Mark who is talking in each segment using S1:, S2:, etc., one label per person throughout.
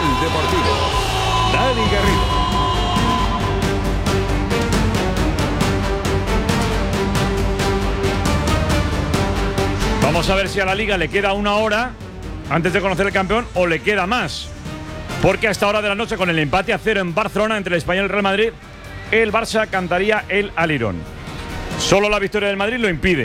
S1: Deportivo. Dani Garrido.
S2: Vamos a ver si a la Liga le queda una hora antes de conocer el campeón o le queda más. Porque a esta hora de la noche, con el empate a 0 en Barcelona entre el Español y el Real Madrid, el Barça cantaría el alirón. Solo la victoria del Madrid lo impide.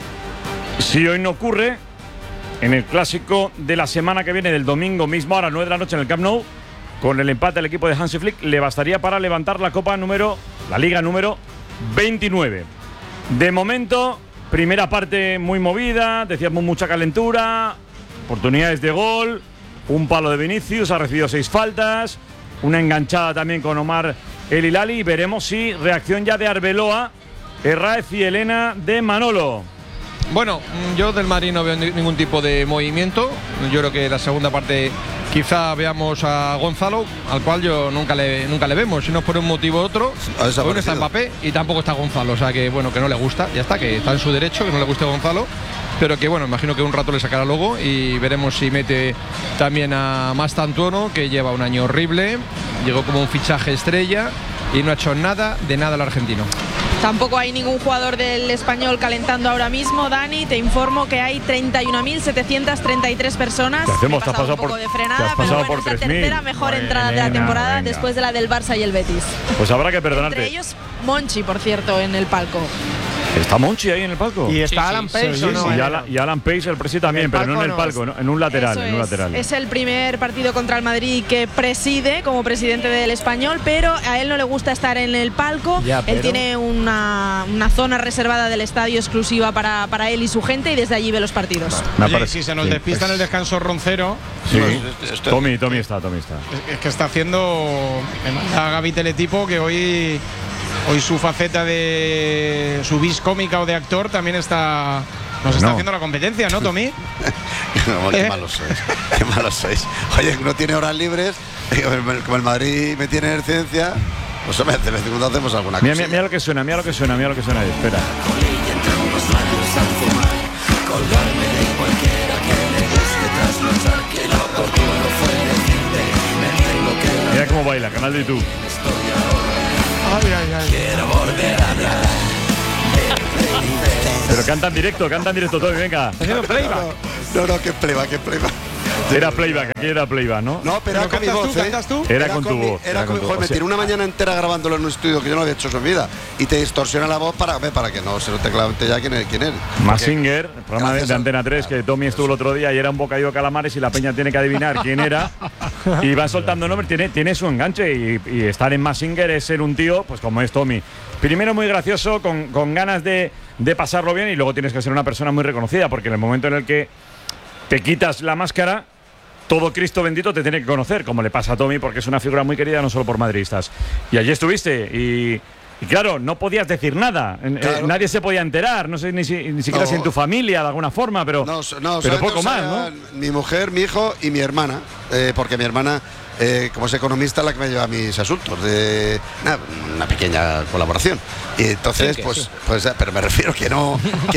S2: Si hoy no ocurre, en el clásico de la semana que viene, del domingo mismo a las 9 de la noche en el Camp Nou, con el empate al equipo de Hansi Flick, le bastaría para levantar la Liga número 29. De momento, primera parte muy movida, decíamos mucha calentura, oportunidades de gol, un palo de Vinicius, ha recibido 6 faltas, una enganchada también con Omar El Hilali, y veremos si reacción ya de Arbeloa, Herráez y Elena de Manolo.
S3: Bueno, yo del Madrid no veo ningún tipo de movimiento. Yo creo que la segunda parte quizá veamos a Gonzalo, al cual yo nunca le vemos, si no es por un motivo u otro. Hoy no está Mbappé y tampoco está Gonzalo, o sea que bueno, que no le gusta, ya está, que está en su derecho, que no le guste Gonzalo, pero que bueno, imagino que un rato le sacará luego y veremos si mete también a Mastantuono, que lleva un año horrible, llegó como un fichaje estrella y no ha hecho nada al argentino.
S4: Tampoco hay ningún jugador del Español calentando ahora mismo, Dani. Te informo que hay 31.733 personas.
S2: ¿Qué hacemos?
S4: Te has pasado un poco de frenada, pero bueno, es la tercera mejor entrada de la temporada, después de la del Barça y el Betis.
S2: Pues habrá que perdonarte.
S4: Entre ellos, Monchi, por cierto, en el palco.
S2: ¿Está Monchi ahí en el palco?
S5: Y está Alan Pace, ¿o no?
S2: Y Alan Pace, el presi también, pero no en el palco, ¿no? En un lateral.
S4: Eso
S2: en un lateral.
S4: Es el primer partido contra el Madrid que preside como presidente del Español, pero a él no le gusta estar en el palco. Él tiene una zona reservada del estadio exclusiva para él y su gente, y desde allí ve los partidos.
S6: Oye, si se nos despista en el descanso Roncero.
S2: Sí, Tommy está.
S6: Es que está haciendo. Me manda Gaby Teletipo que hoy su faceta de su vis cómica o de actor también está haciendo la competencia, ¿no, Tommy?
S7: Qué malos sois. Oye, no tiene horas libres, como el Madrid me tiene en ciencia, pues hombre, de vez en cuando hacemos alguna cosa.
S2: Mira lo que suena, ahí, espera. Mira cómo baila, canal de YouTube. Pero canta en directo, todo, venga.
S5: Haciendo playback.
S7: No, qué playback.
S2: Era playback, aquí era playback, ¿no?
S7: No, pero era con mi voz,
S6: ¿Cantas tú?
S7: Era con tu voz. Joder, me tiré una mañana entera grabándolo en un estudio que yo no había hecho en mi vida. Y te distorsiona la voz para que no se note claramente ya quién es.
S2: Mazinger, el programa de Antena 3, que Tommy estuvo el otro día y era un bocadillo de calamares y la peña tiene que adivinar quién era. Y va soltando nombres, tiene su enganche. Y estar en Mazinger es ser un tío, pues como es Tommy. Primero muy gracioso, con ganas de pasarlo bien, y luego tienes que ser una persona muy reconocida, porque en el momento en el que te quitas la máscara, todo Cristo bendito te tiene que conocer, como le pasa a Tommy, porque es una figura muy querida no solo por madridistas. Y allí estuviste y claro, no podías decir nada, claro. Nadie se podía enterar, no sé ni siquiera si en tu familia de alguna forma, pero poco más, ¿no?
S7: Mi mujer, mi hijo y mi hermana, porque mi hermana, como es economista, es la que me lleva mis asuntos, de una pequeña colaboración. Y entonces, pero me refiero que no,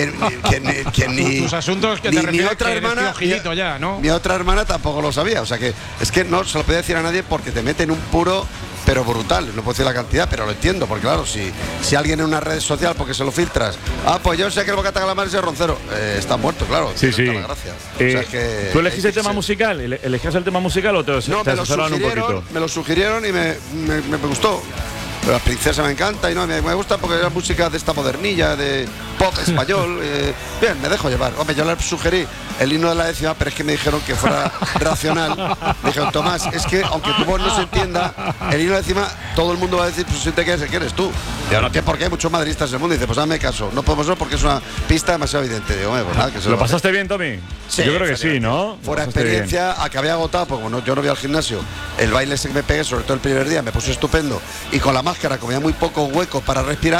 S7: que ni
S6: tus asuntos, que te refieres
S7: otra
S6: que
S7: hermana,
S6: ya, ¿no?
S7: Mi otra hermana tampoco lo sabía, o sea que es que no se lo podía decir a nadie porque te mete en un puro, pero brutal. No puedo decir la cantidad, pero lo entiendo, porque claro, si alguien en una red social, porque se lo filtras, pues yo sé que el bocata calamares es Roncero, está muerto, claro.
S2: Sí.
S7: Gracias. O sea, que
S2: ¿tú elegiste el tema musical? ¿Elegías el tema musical o te asesoraron un poquito?
S7: Me lo sugirieron y me gustó. La princesa me encanta y me gusta porque es música de esta modernilla, de pop español. Bien, me dejo llevar. Hombre, yo le sugerí el himno de la 10ª, pero es que me dijeron que fuera racional. Me dijeron, Tomás, es que aunque tu voz no se entienda, el himno de la 10ª, todo el mundo va a decir, pues siente que eres tú. Yo no tiene por qué, hay muchos madridistas en el mundo. Y dice, pues hazme caso, no podemos ver porque es una pista demasiado evidente. Digo, pues nada, que se
S2: ¿Lo pasaste bien, Tommy?
S7: Sí,
S2: yo creo que sí, ¿no?
S7: Fuera experiencia, acabé agotado, porque yo no voy al gimnasio. El baile ese que me pegué, sobre todo el primer día, me puse estupendo. Y con la máscara, como había muy poco hueco para respirar,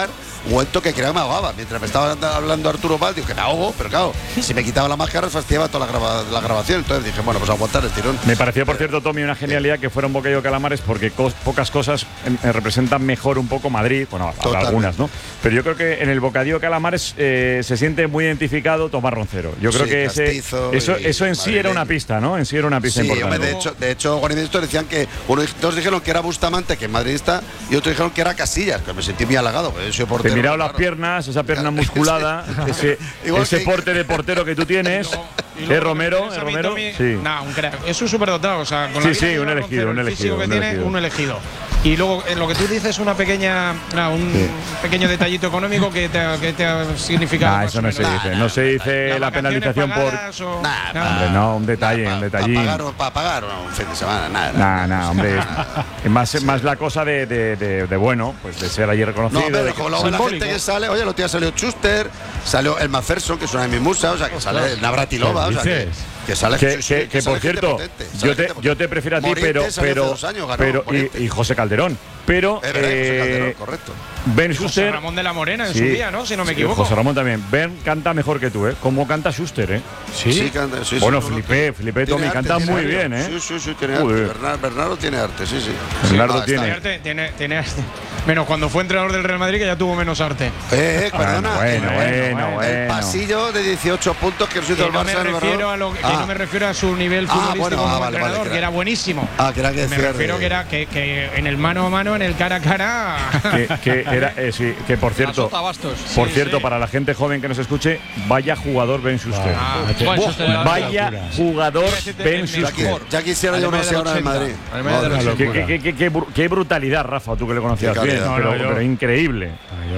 S7: un momento que creo que me ahogaba. Mientras me estaba hablando Arturo Val, digo que me ahogo, pero claro, si me quitaba la máscara fastidiaba toda la grabación. Entonces dije, bueno, pues aguantar el tirón.
S2: Me pareció, por cierto, Tommy, una genialidad que fuera un bocadillo de calamares, porque pocas cosas representan mejor un poco Madrid. Bueno, algunas, ¿no? Pero yo creo que en el bocadillo de calamares se siente muy identificado Tomás Roncero. Yo creo que eso en sí era una pista, ¿no? En sí era una pista importante.
S7: Hombre, de hecho, Juan y Ministro decían que dos dijeron que era Bustamante, que es madridista, y otros dijeron que era Casillas, que me sentí muy halagado.
S2: Te he mirado las piernas, esa pierna musculada, ese porte de portero que tú tienes. ¿Es Romero?
S6: Sí. No, un crack. Es un superdotado. O sea, con
S2: un elegido.
S6: Un elegido. Y luego, en lo que tú dices, un pequeño detallito económico que te ha significado.
S2: Eso no se dice. No se dice la penalización por. Hombre, no, un detallín.
S7: Para pagar un fin de semana,
S2: nada, hombre. Es más la cosa de bueno, pues de ser allí reconocido.
S7: No, pero como luego la gente que sale, oye, el otro día salió Schuster, salió el Macpherson, que es una de mis musas, o sea, que sale el Navratilova, o sea, que sale
S2: que por cierto, yo te prefiero a ti, pero y José Calderón. Pero
S7: José Calderón, correcto.
S2: Ben Schuster,
S6: José Ramón de la Morena en su día, ¿no? Si no me equivoco.
S2: José Ramón también. Ben canta mejor que tú, ¿eh? ¿Cómo canta Schuster, eh?
S7: Sí, canta. Sí,
S2: bueno, Felipe Tommy canta muy bien, ¿eh?
S7: Sí, tiene arte. Bernardo tiene arte, sí.
S2: Bernardo
S6: tiene arte. Menos cuando fue entrenador del Real Madrid, que ya tuvo menos arte.
S2: Perdona. Bueno.
S7: El pasillo de 18 puntos que nos hizo el Barça.
S6: No me refiero a su nivel futbolístico como entrenador, que era buenísimo. Me refiero que en el mano a mano, en el cara a cara.
S2: Que por cierto, para la gente joven que nos escuche, vaya jugador Ben Schuster. Vaya jugador Ben Schuster.
S7: Ya quisiera yo una ahora en Madrid.
S2: Qué brutalidad, Rafa, tú que le conocías bien, pero increíble.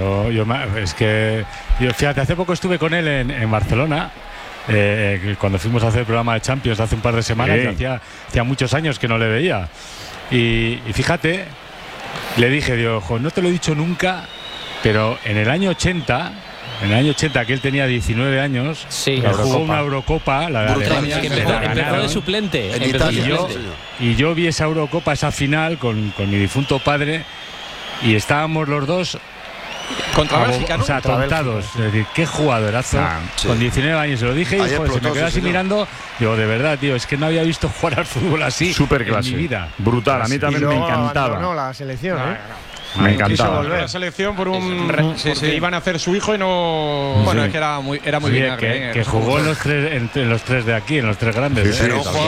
S5: Fíjate, hace poco estuve con él en Barcelona. Cuando fuimos a hacer el programa de Champions hace un par de semanas, hacía muchos años que no le veía. Y fíjate, le dije, no te lo he dicho nunca, pero en el año 80, que él tenía 19 años, jugó una Eurocopa, la de Alemania.
S8: Empezó de suplente.
S5: Y yo vi esa Eurocopa, esa final, con mi difunto padre, y estábamos los dos
S6: contra Bélgica, ¿no?
S5: O sea, tontados. Es decir, qué jugadorazo. Con 19 años se lo dije y se me quedó así mirando. Digo, de verdad, tío, es que no había visto jugar al fútbol así en mi vida.
S2: Brutal, a mí también me encantaba.
S9: No, la selección,
S2: Me encantaba.
S6: Volver a la selección por porque iban a hacer su hijo y no.
S3: Bueno, es que era muy bien.
S5: Que jugó en los tres de aquí, en los tres grandes.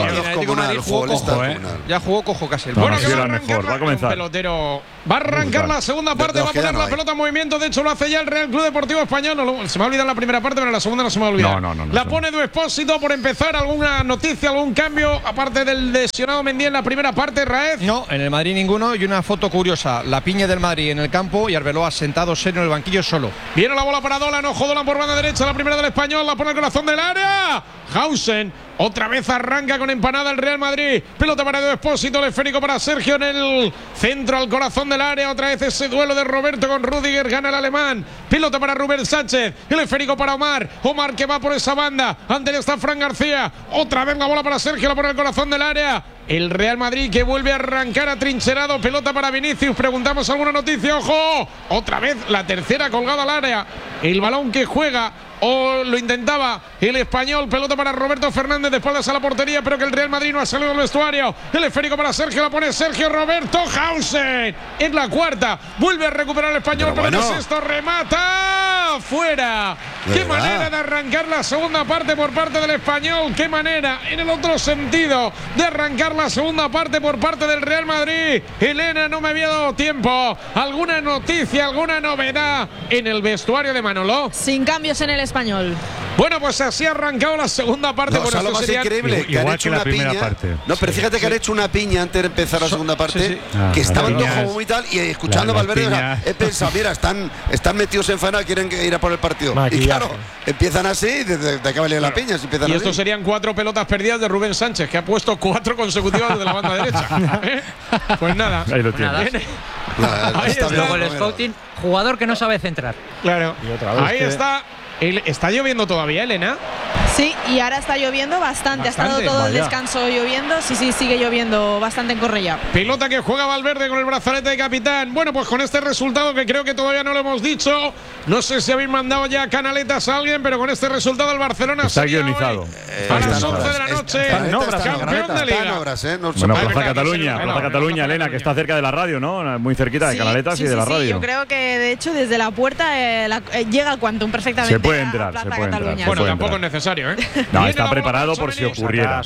S3: Ya jugó cojo casi.
S6: Bueno, que va a comenzar. Pelotero. Va a arrancar la segunda parte, va a poner la pelota en movimiento. De hecho, lo hace ya el Real Club Deportivo Español. Se me ha olvidado la primera parte, pero la segunda no se me ha olvidado. La pone Du Expósito. Por empezar, ¿alguna noticia, algún cambio? Aparte del lesionado Mendy en la primera parte, Raez.
S3: No, en el Madrid ninguno. Y una foto curiosa: la piña del Madrid en el campo y Arbeloa sentado serio en el banquillo solo.
S6: Viene la bola para Dolan, ojo, Dolan por banda derecha, la primera del Español, la pone al corazón del área. Hausen, otra vez arranca con empanada el Real Madrid. Pelota para Du Expósito, el esférico para Sergio en el centro al corazón del área. Otra vez ese duelo de Roberto con Rüdiger, gana el alemán. Pelota para Rubén Sánchez, el esférico para Omar que va por esa banda. Ante él está Fran García. Otra vez la bola para Sergio, la pone al corazón del área. El Real Madrid que vuelve a arrancar atrincherado. Pelota para Vinicius. Preguntamos alguna noticia. ¡Ojo! Otra vez la tercera colgada al área. El balón que juega o lo intentaba el español. Pelota para Roberto Fernández de espaldas a la portería, pero que el Real Madrid no ha salido del vestuario. El esférico para Sergio, la pone Sergio Roberto. Hausen en la cuarta. Vuelve a recuperar el español, pero no es esto. Remata fuera. Qué manera de arrancar la segunda parte por parte del español. Qué manera en el otro sentido de arrancar la segunda parte por parte del Real Madrid. Elena, no me había dado tiempo. ¿Alguna noticia, alguna novedad en el vestuario de Manolo?
S4: Sin cambios en el español.
S6: Bueno, pues así ha arrancado la segunda parte.
S7: No, lo más increíble que han hecho una piña. No, pero fíjate que han hecho una piña antes de empezar la segunda parte, que estaban todos como muy tal, y escuchando a Valverde, he pensado, mira, están metidos en faena, quieren ir a por el partido. Y claro, empiezan así, de que vale la piña.
S6: Y estos serían 4 pelotas perdidas de Rubén Sánchez, que ha puesto 4 consecutivas desde la banda derecha. Pues nada.
S2: Ahí lo tienes.
S8: Luego el scouting, jugador que no sabe centrar.
S6: Claro. Ahí está. ¿Está lloviendo todavía, Elena?
S4: Sí, y ahora está lloviendo bastante. Ha estado todo el descanso lloviendo. Sí, sigue lloviendo bastante en Cornellà.
S6: Pelota que juega Valverde con el brazalete de capitán. Bueno, pues con este resultado que creo que todavía no lo hemos dicho. No sé si habéis mandado ya canaletas a alguien, pero con este resultado el Barcelona
S2: está guionizado.
S6: A las 11 de la noche, campeón de Liga.
S2: Bueno, Plaza Cataluña, Elena, que está cerca de la radio, ¿no? Muy cerquita de Canaletas y de la radio.
S4: Yo creo que, de hecho, desde la puerta llega al Quantum perfectamente.
S2: Se puede entrar,
S6: Bueno, tampoco es necesario, ¿eh?
S2: No, está preparado por si ocurriera.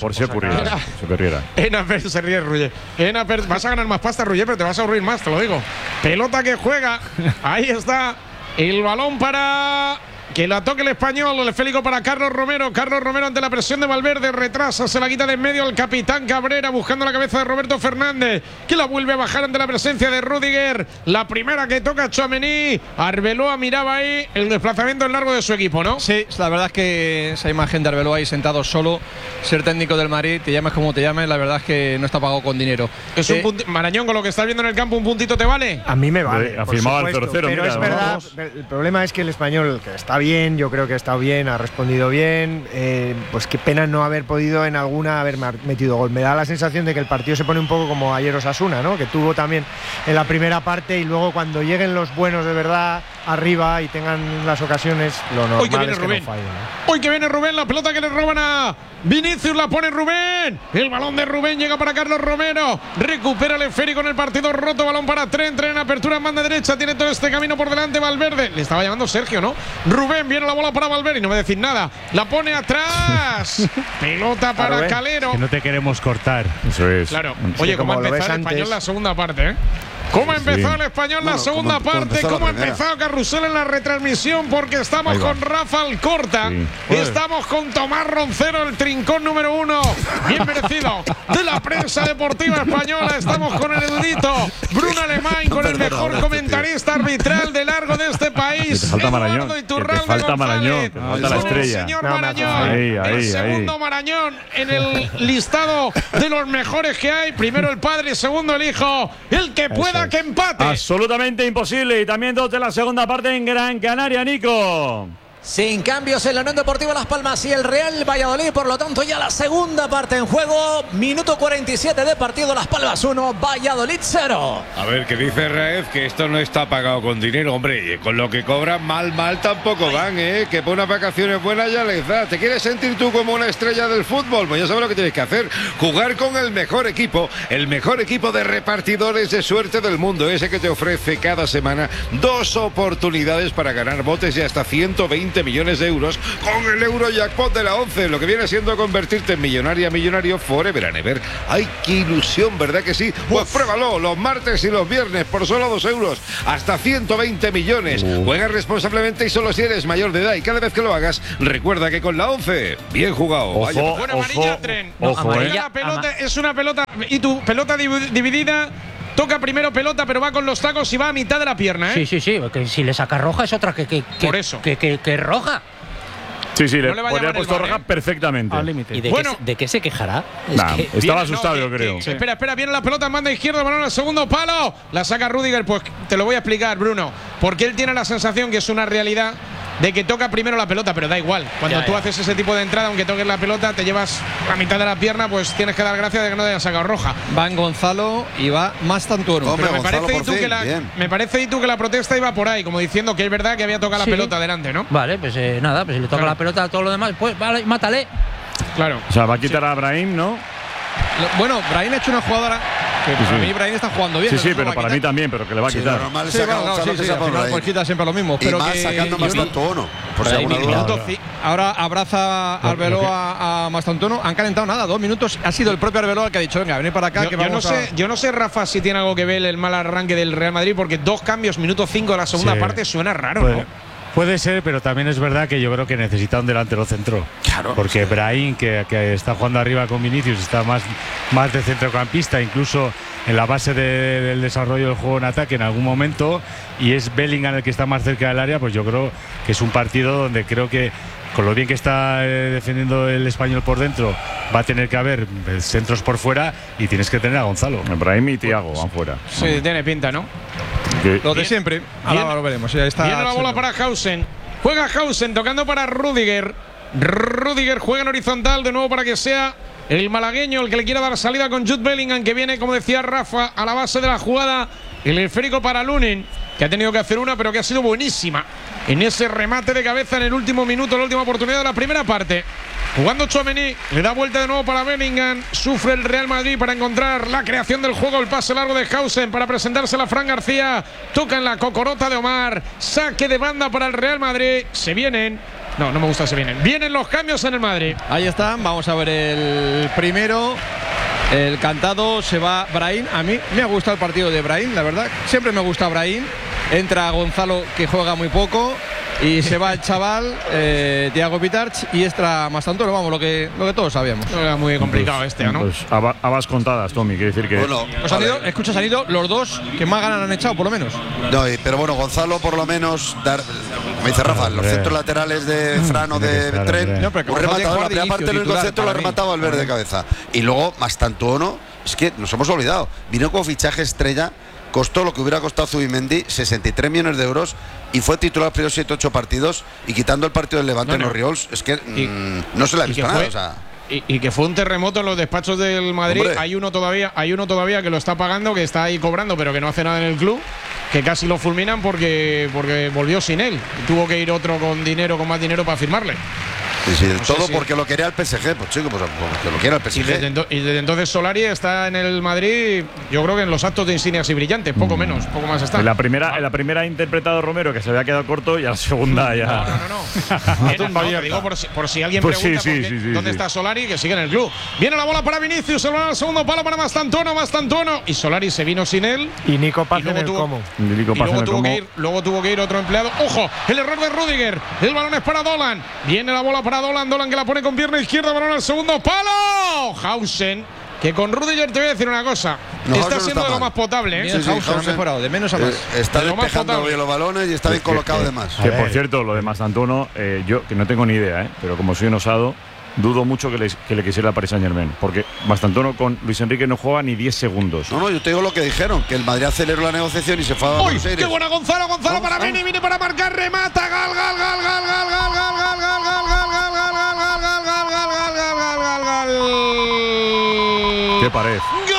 S6: Enaper se ríe, Ruller. Enaper, vas a ganar más pasta, Ruller, pero te vas a aburrir más, te lo digo. Pelota que juega. Ahí está el balón para que la toque el español. El esférico para Carlos Romero. Carlos Romero ante la presión de Valverde. Retrasa, se la quita de en medio el capitán Cabrera buscando la cabeza de Roberto Fernández, que la vuelve a bajar ante la presencia de Rüdiger. La primera que toca Tchouaméni. Arbeloa miraba ahí el desplazamiento en largo de su equipo, ¿no?
S3: Sí, la verdad es que esa imagen de Arbeloa ahí sentado solo, ser técnico del Madrid, te llames como te llames, la verdad es que no está pagado con dinero.
S6: Es un Marañón, con lo que estás viendo en el campo, ¿un puntito te vale?
S9: A mí me vale.
S2: Ha firmado el 0-0.
S9: Pero mira, es verdad, el problema es que el español, que está bien, yo creo que ha estado bien, ha respondido bien, pues qué pena no haber podido en alguna haber metido gol. Me da la sensación de que el partido se pone un poco como ayer Osasuna, ¿no? Que tuvo también en la primera parte, y luego cuando lleguen los buenos de verdad arriba y tengan las ocasiones, lo normal es que no fallen, ¿no?
S6: Hoy que viene Rubén, la pelota que le roban a Vinicius, la pone Rubén. El balón de Rubén llega para Carlos Romero. Recupera el esférico en el partido roto. Balón para Trent en apertura en banda derecha. Tiene todo este camino por delante Valverde. Le estaba llamando Sergio, ¿no? Rubén, viene la bola para Valverde y no me decís nada. La pone atrás. Pelota para Calero.
S5: Que no te queremos cortar.
S2: Eso es.
S6: Claro. Oye, ¿cómo ha empezado el español la segunda parte, eh? ¿Cómo ha empezado el español la segunda parte? ¿Cómo ha empezado Carrusel en la retransmisión? Porque estamos con Rafa Alcorta, estamos con Tomás Roncero, el trincón número 1, bien merecido, de la prensa deportiva española. Estamos con el erudito Bruno Alemán, con el mejor comentarista arbitral de largo de este país.
S2: Te falta Marañón.
S6: Te
S2: falta Marañón. Te falta la estrella.
S6: Señor Marañón, el segundo Marañón en el listado de los mejores que hay. Primero el padre, segundo el hijo. El que pueda que empate.
S2: Absolutamente imposible. Y también dos de la segunda parte en Gran Canaria, Nico.
S8: Sin cambios en la Unión Deportiva Las Palmas y el Real Valladolid, por lo tanto ya la segunda parte en juego. Minuto 47 de partido, Las Palmas 1, Valladolid 0.
S1: A ver, que dice Raez que esto no está pagado con dinero, hombre, con lo que cobran mal tampoco van, que por unas vacaciones buenas ya les da. ¿Te quieres sentir tú como una estrella del fútbol? Pues ya sabes lo que tienes que hacer, jugar con el mejor equipo de repartidores de suerte del mundo, ese que te ofrece cada semana 2 oportunidades para ganar botes y hasta 120 millones de euros con el Eurojackpot de la 11, lo que viene siendo convertirte en millonario forever and ever. ¡Ay, qué ilusión!, ¿verdad que sí? Pues pruébalo los martes y los viernes por solo 2 euros, hasta 120 millones. Juega responsablemente y solo si eres mayor de edad, y cada vez que lo hagas, recuerda que con la 11, bien jugado.
S6: Bueno, amarilla, Tren. La pelota es una pelota, y tu pelota dividida. Toca primero pelota, pero va con los tacos y va a mitad de la pierna, ¿eh?
S8: Sí, porque si le saca roja es otra por eso. Que roja.
S2: Sí, le podría haber puesto roja perfectamente.
S8: ¿Y de qué se quejará?
S2: Estaba asustado, yo creo.
S6: Espera, viene la pelota en banda izquierda, balón al segundo palo. La saca Rüdiger, pues te lo voy a explicar, Bruno. Porque él tiene la sensación, que es una realidad, de que toca primero la pelota, pero da igual. Cuando tú haces ese tipo de entrada, aunque toques la pelota, te llevas la mitad de la pierna, pues tienes que dar gracias de que no te hayan sacado roja.
S3: Van Gonzalo y va Mastantuono.
S6: Pero me parece que la protesta iba por ahí, como diciendo que es verdad que había tocado la pelota delante, ¿no?
S8: Vale, pues nada, pues si le toca la pelota a todo lo demás, pues vale, mátale.
S6: Claro.
S2: O sea, va a quitar a Brahim, ¿no?
S3: Bueno, Brahim ha hecho una jugadora que para mí Brahim está jugando bien.
S2: Sí, pero para mí también, pero que le va a quitar.
S7: Normal es al
S3: final pues quita siempre lo mismo.
S7: Pero más sacando Mastantuono. Por si alguna duda.
S3: Ahora abraza a Arbeloa a Mastantuono. Han calentado nada, 2 minutos. Ha sido el propio Arbeloa el que ha dicho, venga, venid para acá.
S6: Yo no sé, Rafa, si tiene algo que ver el mal arranque del Real Madrid, porque 2 cambios, minuto 5 de la segunda parte, suena raro, ¿no?
S5: Puede ser, pero también es verdad que yo creo que necesita un delantero centro.
S7: Claro.
S5: Porque Brahim, que está jugando arriba con Vinicius, está más de centrocampista, incluso en la base del desarrollo del juego en ataque en algún momento, y es Bellingham el que está más cerca del área. Pues yo creo que es un partido donde creo que, con lo bien que está defendiendo el español por dentro, va a tener que haber centros por fuera, y tienes que tener a Gonzalo.
S2: Brahim y Thiago van fuera.
S6: Sí, tiene pinta, ¿no?
S3: Lo de siempre. Ahora lo veremos. Ya está.
S6: Viene la bola para Hausen. Juega Hausen tocando para Rüdiger. Rüdiger juega en horizontal de nuevo para que sea el malagueño el que le quiera dar salida con Jude Bellingham, que viene, como decía Rafa, a la base de la jugada. El esférico para Lunin, que ha tenido que hacer una, pero que ha sido buenísima en ese remate de cabeza en el último minuto, la última oportunidad de la primera parte. Jugando Tchouaméni, le da vuelta de nuevo para Bellingham. Sufre el Real Madrid para encontrar la creación del juego. El pase largo de Hausen para presentársela a Fran García. Toca en la cocorota de Omar. Saque de banda para el Real Madrid. Se vienen. No me gusta se vienen. Vienen los cambios en el Madrid.
S3: Ahí están, vamos a ver el primero. El cantado, se va Brahim. A mí me ha gustado el partido de Brahim, la verdad. Siempre me gusta Brahim. Entra Gonzalo, que juega muy poco. Y se va el chaval, Thiago Pitarch, y extra Mastantoro, vamos, lo que todos sabíamos.
S6: Era muy complicado ¿no?
S2: Pues habas contadas, Tommy, quiere decir que…
S7: Bueno,
S3: pues han ido los dos que más ganas han echado, por lo menos.
S7: No, pero bueno, Gonzalo por lo menos, como dice Rafa, los centros laterales de Fran o de Tren,
S3: no, pero
S7: un rematador, la primera parte del único centro lo ha rematado al verde de cabeza. Y luego Mastantoro, es que nos hemos olvidado, vino como fichaje estrella. Costó lo que hubiera costado Zubimendi, 63 millones de euros, y fue titular los primeros 7-8 partidos, y quitando el partido del Levante en los Riols, es que no se le ha visto nada. O sea,
S6: y que fue un terremoto en los despachos del Madrid. Hay uno todavía que lo está pagando, que está ahí cobrando, pero que no hace nada en el club, que casi lo fulminan porque volvió sin él. Tuvo que ir otro con más dinero para firmarle.
S7: Sí, todo porque lo quería el PSG, pues chico, porque lo quiera el PSG.
S6: Y desde entonces Solari está en el Madrid, yo creo que en los actos de insignias y brillantes, poco menos, poco más está.
S2: En la primera ha interpretado Romero, que se había quedado corto, y a la segunda ya…
S6: No, digo por si alguien pregunta dónde está Solari, que sigue en el club. Viene la bola para Vinicius, el balón al segundo palo para Mastantuono, y Solari se vino sin él.
S9: Y Nico Paz en el como.
S6: Luego tuvo que ir otro empleado. ¡Ojo! El error de Rüdiger. El balón es para Dolan. Viene la bola para Dolan que la pone con pierna izquierda, balón al segundo palo. Hausen, que con Rüdiger te voy a decir una cosa, está siendo de lo más potable.
S3: Hausen ha mejorado, de menos a más.
S7: Está despejando bien los balones y está bien colocado además.
S2: Que por cierto, lo de Mastantuono, yo que no tengo ni idea, pero como soy un osado, dudo mucho que le quisiera el Paris Saint-Germain, porque Mastantuono con Luis Enrique no juega ni 10 segundos.
S7: No, yo te digo lo que dijeron, que el Madrid aceleró la negociación y se fue a Buenos Aires.
S6: ¡Qué buena Gonzalo para Vini! Viene para marcar, remata, gal.
S2: ¡Qué pared!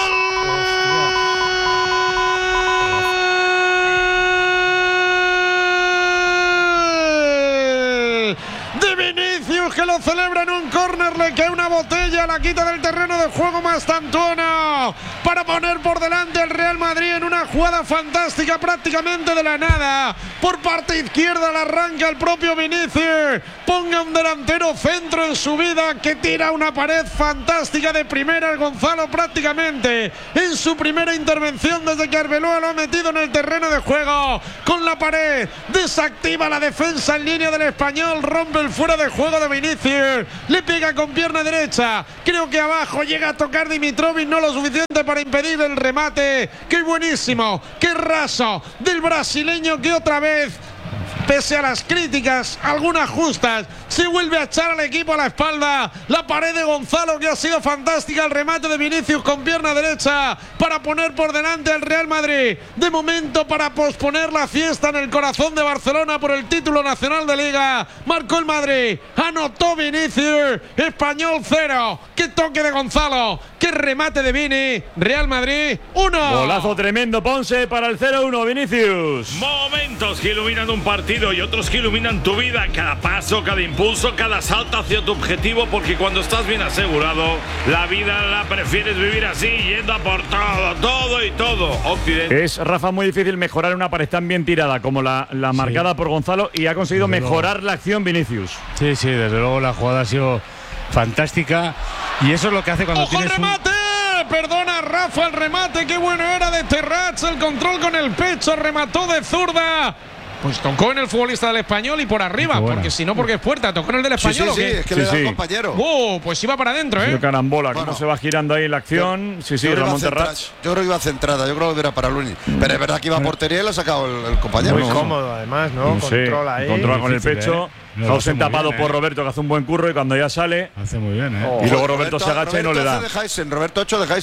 S6: Que lo celebra en un córner, le cae una botella, la quita del terreno de juego Mastantuono para poner por delante al Real Madrid en una jugada fantástica prácticamente de la nada. Por parte izquierda la arranca el propio Vinicius, ponga un delantero centro en su vida que tira una pared fantástica de primera. El Gonzalo prácticamente en su primera intervención desde que Arbeloa lo ha metido en el terreno de juego con la pared, desactiva la defensa en línea del Español, rompe el fuera de juego de Vinicius, le pega con pierna derecha, creo que abajo llega a tocar Dimitrovic, no lo suficiente para impedir el remate. ¡Qué buenísimo! ¡Qué raso del brasileño, que otra vez, pese a las críticas, algunas justas, se vuelve a echar al equipo a la espalda! La pared de Gonzalo, que ha sido fantástica, el remate de Vinicius con pierna derecha para poner por delante al Real Madrid. De momento, para posponer la fiesta en el corazón de Barcelona por el título nacional de Liga, marcó el Madrid, anotó Vinicius, Español 0. ¡Qué toque de Gonzalo! ¡Qué remate de Vini! Real Madrid 1.
S2: Golazo tremendo, Ponce, para el 0-1, Vinicius.
S10: Momentos que iluminan un partido y otros que iluminan tu vida. Cada paso, cada impulso, cada salto hacia tu objetivo, porque cuando estás bien asegurado, la vida la prefieres vivir así, yendo a por todo y todo. Occidente.
S2: Es, Rafa, muy difícil mejorar una pared tan bien tirada como la marcada por Gonzalo, y ha conseguido mejorar la acción Vinicius.
S5: Sí, desde luego la jugada ha sido fantástica, y eso es lo que hace cuando
S6: tienes el remate. Perdona, Rafa, el remate, qué bueno era de Terrats, el control con el pecho, remató de zurda. Pues tocó en el futbolista del Español y por arriba, porque si no, porque es puerta, tocó en el del Español.
S7: Sí, es que le da al compañero.
S6: Pues iba para adentro,
S2: Qué carambola, cómo se va girando ahí la acción. Ramón Terrats.
S7: Yo creo que iba centrada, yo creo que era para Lunin. Pero es verdad que iba a portería y lo ha sacado el compañero.
S9: Muy cómodo, además, ¿no? Controla ahí.
S2: Controla con el pecho. Hausen tapado por Roberto, que hace un buen curro, y cuando ya sale…
S5: Hace muy bien,
S2: y luego Roberto se agacha y no le da.
S7: Roberto 8 de Heisen.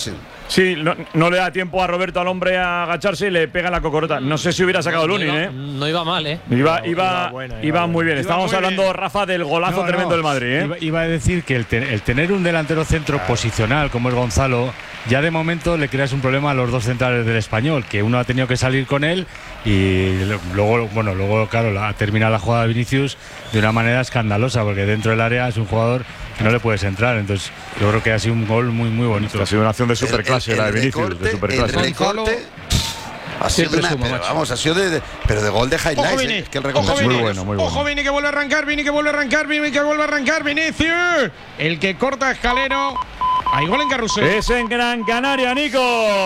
S2: Sí, no le da tiempo a Roberto, al hombre, a agacharse y le pega la cocorota. No sé si hubiera sacado Lunin, ¿eh?
S11: No iba mal, ¿eh?
S2: Iba muy bien. Estábamos hablando, Rafa, del golazo tremendo del Madrid, ¿eh?
S5: Iba a decir que el tener un delantero centro posicional como es Gonzalo, ya de momento le creas un problema a los dos centrales del Español, que uno ha tenido que salir con él y luego claro, ha terminado la jugada de Vinicius de una manera escandalosa, porque dentro del área es un jugador que no le puedes entrar. Entonces yo creo que ha sido un gol muy muy bonito.
S2: Ha sido una acción de superclase la de Vinicius, de superclase.
S7: El recorte ha sido pero de gol de highlights. Que el recorte
S6: es
S2: muy bueno, muy bueno.
S6: Ojo, Vini que vuelve a arrancar, Vinicius, el que corta Escalero. Hay gol en Carrusel.
S2: Es en Gran Canaria, Nico.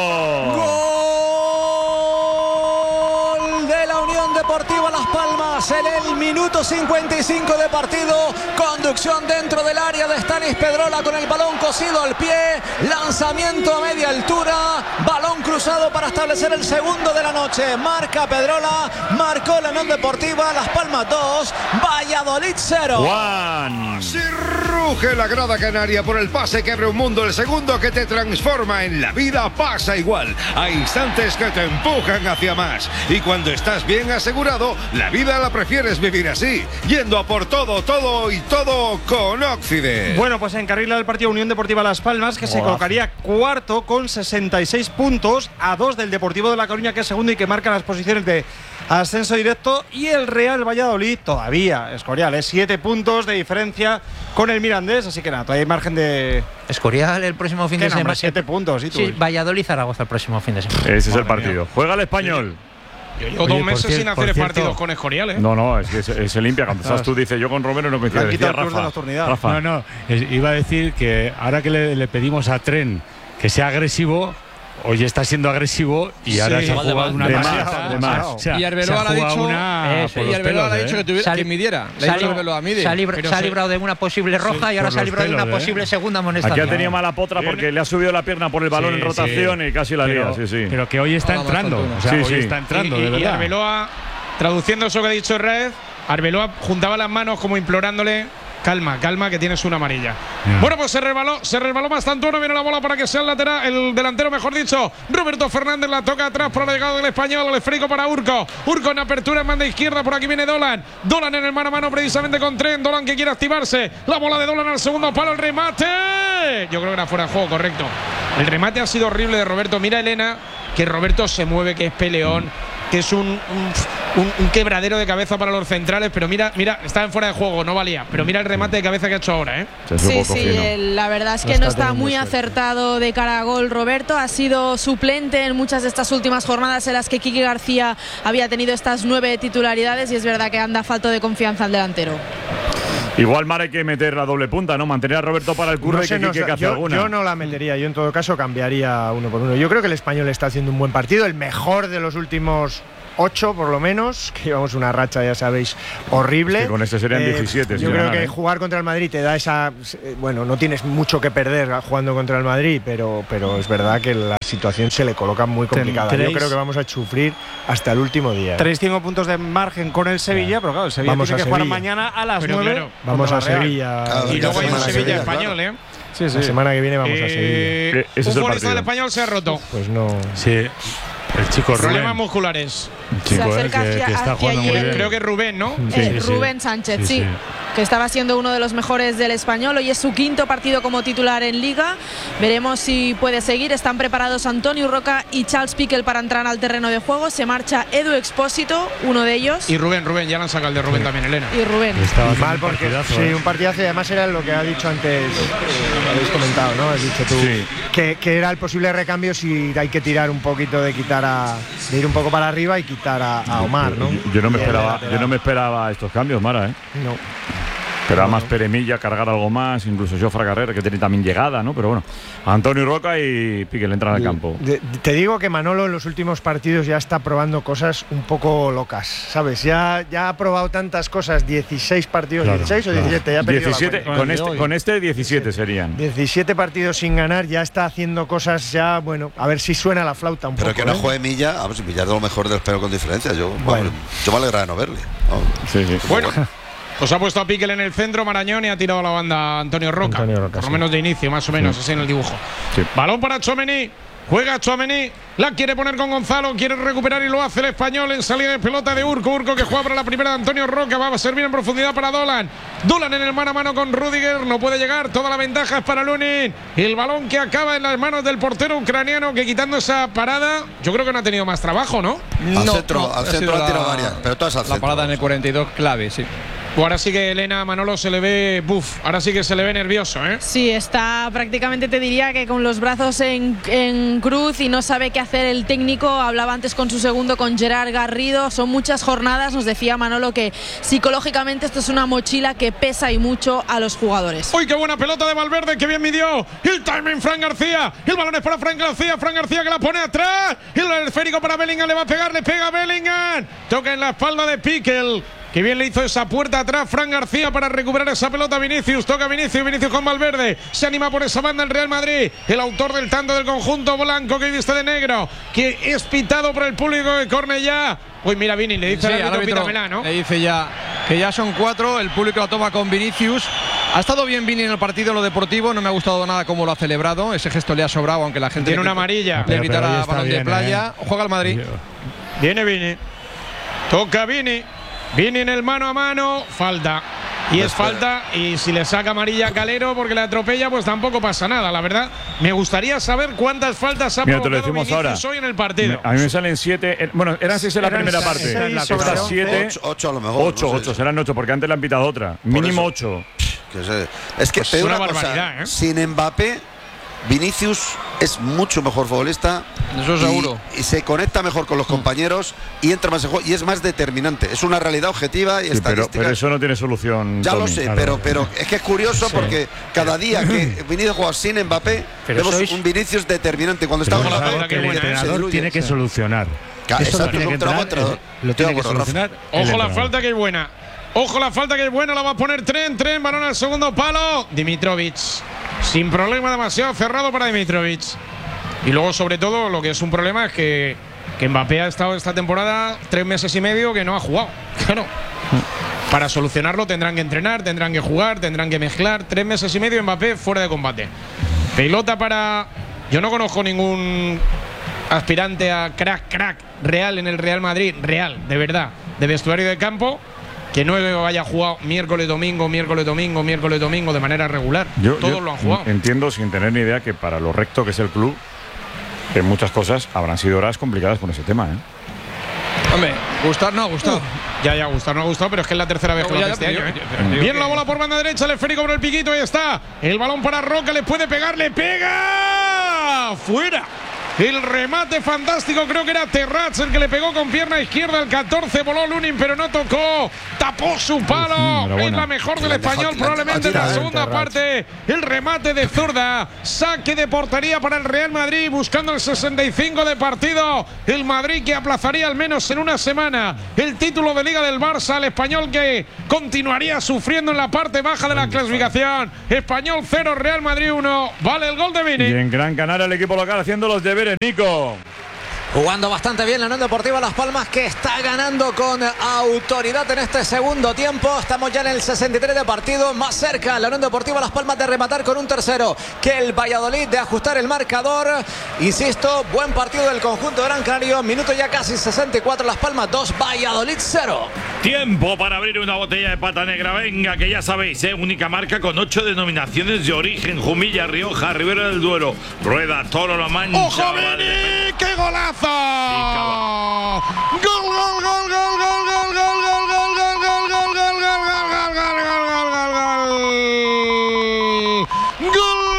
S8: Gol de la Unión Deportiva Las Palmas en el minuto 55 de partido. Conducción dentro del área de Stanis Pedrola con el balón cosido al pie. Lanzamiento a media altura. Balón cruzado para establecer el segundo de la noche. Marca Pedrola. Marcó la Unión Deportiva Las Palmas 2. Valladolid 0.
S2: Juan.
S1: Si ruge la grada canaria por el pase que abre un mundo. El segundo que te transforma en la vida pasa igual. Hay instantes que te empujan hacia más. Y cuando estás bien asegurado, la vida la prefieres vivir así. Yendo a por todo y todo con Occident.
S12: Bueno, pues encarrila el partido Unión Deportiva Las Palmas, que se colocaría cuarto con 66 puntos, a 2 del Deportivo de La Coruña, que es segundo y que marca las posiciones de ascenso directo. Y el Real Valladolid todavía, Escorial, 7 puntos de diferencia con el Mirandés, así que nada, todavía hay margen de…
S11: Escorial el próximo fin de semana.
S12: 7 puntos, ¿y tú?
S11: Sí, Valladolid-Zaragoza el próximo fin de semana.
S2: Ese es el partido. Juega el Español.
S6: Yo llevo 2 meses sin hacer partidos con Escorial, ¿eh?
S2: No, es que se limpia. Cuando estás tú, dices yo con Romero no coincido. Decía Rafa.
S5: No, iba a decir que ahora que le pedimos a Tren que sea agresivo, hoy está siendo agresivo y ahora se ha jugado una
S3: de más. O sea, y Arbeloa le ha dicho que midiera. Se ha
S11: librado de una posible roja y ahora se ha librado de una posible segunda amonestación.
S2: Aquí ha tenido mala potra porque le ha subido la pierna por el balón en rotación y casi la lía.
S5: Pero que hoy está entrando. Hoy está entrando, de verdad.
S6: Y Arbeloa, traduciendo eso que ha dicho Red, Arbeloa juntaba las manos como implorándole: calma, que tienes una amarilla. Bueno, pues se resbaló bastante. Viene la bola para que sea el delantero, mejor dicho. Roberto Fernández la toca atrás por la llegada del Español. El esférico para Urco en apertura en banda izquierda. Por aquí viene Dolan en el mano a mano precisamente con Tren. Dolan que quiere activarse. La bola de Dolan al segundo palo. El remate. Yo creo que era fuera de juego, correcto. El remate ha sido horrible de Roberto. Mira, Elena, que Roberto se mueve, que es peleón, que es un quebradero de cabeza para los centrales, pero mira, está en fuera de juego, no valía, pero mira el remate de cabeza que ha hecho ahora, ¿eh?
S4: Sí, la verdad es que no está muy acertado de cara a gol Roberto. Ha sido suplente en muchas de estas últimas jornadas en las que Quique García había tenido estas 9 titularidades y es verdad que anda falto de confianza al delantero.
S2: Igual Mar hay que meter la doble punta, ¿no? Mantener a Roberto para el curro y que Quique hace alguna.
S9: Yo no la metería, yo en todo caso cambiaría 1 por 1. Yo creo que el Español está haciendo un buen partido, el mejor de los últimos 8 por lo menos, que llevamos una racha, ya sabéis, horrible.
S2: Es que con este serían 17.
S9: Yo creo que jugar contra el Madrid te da esa… Bueno, no tienes mucho que perder jugando contra el Madrid, pero es verdad que la situación se le coloca muy complicada. Yo creo que vamos a sufrir hasta el último día.
S12: 5 puntos de margen con el Sevilla, pero claro, el Sevilla tiene que jugar mañana a las 9.
S6: Claro,
S9: vamos a Sevilla.
S6: Y luego hay un Sevilla-Español, ¿eh?
S9: Sí. La semana que viene vamos a Sevilla.
S6: Un futbolista del Español se ha roto.
S9: Pues no…
S5: Sí. El chico Rubén.
S6: Problemas musculares.
S4: Se acerca
S5: que está jugando muy bien.
S6: Creo que es Rubén, ¿no?
S4: Rubén Sánchez, sí. Que estaba siendo uno de los mejores del Español. Hoy es su 5º partido como titular en Liga. Veremos si puede seguir. Están preparados Antonio Roca y Charles Piquel para entrar al terreno de juego. Se marcha Edu Expósito, uno de ellos.
S6: Y Rubén, ya le han sacado el de Rubén también, Elena.
S4: Y Rubén.
S9: Mal porque un partidazo y además era lo que ha dicho antes, habéis comentado, ¿no? Has dicho tú, que era el posible recambio si hay que tirar un poquito de ir un poco para arriba y quitar a Omar, ¿no?
S2: Yo no me esperaba estos cambios, Mara, ¿eh?
S9: No.
S2: Esperaba más Peremilla, cargar algo más, incluso Jofre Carrera, que tiene también llegada, ¿no? Pero bueno, Antonio Roca y Piquel entran al campo.
S9: Te digo que Manolo en los últimos partidos ya está probando cosas un poco locas, ¿sabes? Ya ha probado tantas cosas, 16 partidos, 16 o 17, ya ha perdido
S2: 17, con este 17 serían.
S9: 17 partidos sin ganar, ya está haciendo cosas ya, bueno, a ver si suena la flauta un poco.
S7: Pero que no juegue Milla, si Milla es de lo mejor del Español con diferencia, yo me alegra de no verle.
S2: Sí.
S6: Bueno. Pues ha puesto a Piquel en el centro, Marañón, y ha tirado a la banda Antonio Roca. Por lo menos de inicio, más o menos, así en el dibujo. Sí. Balón para Tchouaméni. Juega Tchouaméni. La quiere poner con Gonzalo. Quiere recuperar y lo hace el español en salida de pelota de Urco. Urco que juega para la primera de Antonio Roca. Va a servir en profundidad para Dolan. Dolan en el mano a mano con Rüdiger. No puede llegar. Toda la ventaja es para Lunin. El balón que acaba en las manos del portero ucraniano, que quitando esa parada, yo creo que no ha tenido más trabajo, ¿no?
S7: Al centro ha tirado varias, pero todas al centro.
S3: La parada en el 42 clave, sí.
S6: Ahora sí que Elena Manolo se le ve ahora sí que se le ve nervioso, ¿eh?
S4: Sí, está prácticamente, te diría que con los brazos en cruz y no sabe qué hacer el técnico. Hablaba antes con su segundo, con Gerard Garrido. Son muchas jornadas, nos decía Manolo que psicológicamente esto es una mochila que pesa y mucho a los jugadores.
S6: ¡Uy, qué buena pelota de Valverde! ¡Qué bien midió! El timing, Fran García. El balón es para Fran García. Fran García que la pone atrás. El esférico para Bellingham, le va a pegar, le pega a Bellingham. Toca en la espalda de Piquel. Que bien le hizo esa puerta atrás Fran García para recuperar esa pelota. Vinicius, toca Vinicius con Valverde. Se anima por esa banda el Real Madrid. El autor del tanto del conjunto blanco que viste de negro, que es pitado por el público de Cornellá. Uy, mira, Vini, le dice al árbitro, pítamela, ¿no?
S3: Le dice ya que ya son 4. El público la toma con Vinicius. Ha estado bien Vini en el partido, en lo deportivo. No me ha gustado nada cómo lo ha celebrado. Ese gesto le ha sobrado, aunque la gente
S6: tiene una amarilla.
S3: Le quitará balón de playa. Juega el Madrid.
S6: Viene Vini. Toca Vini. Vini en el mano a mano. Falta. Y es falta, y si le saca amarilla a Calero porque le atropella, pues tampoco pasa nada, la verdad. Me gustaría saber cuántas faltas ha provocado Vinicius hoy en el partido.
S2: A mí me salen 7, bueno, eran 6 en la primera parte. Está 7,
S7: 8 a lo mejor.
S2: 8, serán 8, porque antes le han pitado otra. Mínimo 8.
S7: Es que
S6: pues es una barbaridad,
S7: cosa, sin Mbappé, Vinicius es mucho mejor futbolista.
S3: Eso seguro.
S7: Y se conecta mejor con los compañeros y entra más en juego y es más determinante. Es una realidad objetiva y estadística.
S2: Pero eso no tiene solución.
S7: Ya lo sé, claro. pero es que es curioso porque cada día que Vinicius juega sin Mbappé, vemos un Vinicius determinante. Cuando está con la pelota,
S5: el entrenador tiene que solucionar.
S7: Eso tiene que entrar,
S5: lo tiene que solucionar.
S6: Ojo la falta que es buena. Ojo la falta que es buena, la va a poner Tren, balón al segundo palo. Dimitrovic. Sin problema, demasiado cerrado para Dimitrovic. Y luego, sobre todo, lo que es un problema es que Mbappé ha estado esta temporada 3 meses y medio que no ha jugado. Claro. Para solucionarlo tendrán que entrenar, tendrán que jugar, tendrán que mezclar. 3 meses y medio Mbappé fuera de combate. Pelota para… Yo no conozco ningún aspirante a crack real en el Real Madrid. Real, de verdad. De vestuario de campo. Que no haya jugado miércoles, domingo de manera regular. Todos lo han jugado.
S2: Entiendo, sin tener ni idea, que para lo recto que es el club, en muchas cosas habrán sido horas complicadas con ese tema, ¿eh?
S3: Hombre, gustar no ha gustado.
S6: Gustar no ha gustado, pero es que es la tercera vez que lo hace este año. Bien la bola por banda derecha, el esférico por el piquito, ahí está. El balón para Roca, le puede pegar, le pega. ¡Fuera! El remate fantástico, creo que era Terrats el que le pegó con pierna izquierda al 14, voló Lunin, pero no tocó, tapó su palo. Es la mejor del español, probablemente en la segunda parte. El remate de zurda, saque de portería para el Real Madrid, buscando el 65 de partido. El Madrid que aplazaría al menos en una semana el título de Liga del Barça, el español que continuaría sufriendo en la parte baja de la clasificación. Español 0, Real Madrid 1, vale el gol de Vini.
S2: Y en Gran Canaria el equipo local haciendo los deberes. Nico.
S8: Jugando bastante bien la Unión Deportiva Las Palmas, que está ganando con autoridad en este segundo tiempo. Estamos ya en el 63 de partido, más cerca la Unión Deportiva Las Palmas de rematar con un tercero que el Valladolid, de ajustar el marcador. Insisto, buen partido del conjunto Gran Canario. Minuto ya casi 64, Las Palmas 2, Valladolid 0.
S10: Tiempo para abrir una botella de pata negra. Venga, que ya sabéis, única marca con 8 denominaciones de origen: Jumilla, Rioja, Ribera del Duero, Rueda, Toro, La Mancha.
S6: ¡Ojo, Vini! ¡Qué golazo! ¡Gol, gol, gol, gol, gol, gol, gol, gol, gol, gol, gol, gol, gol, gol,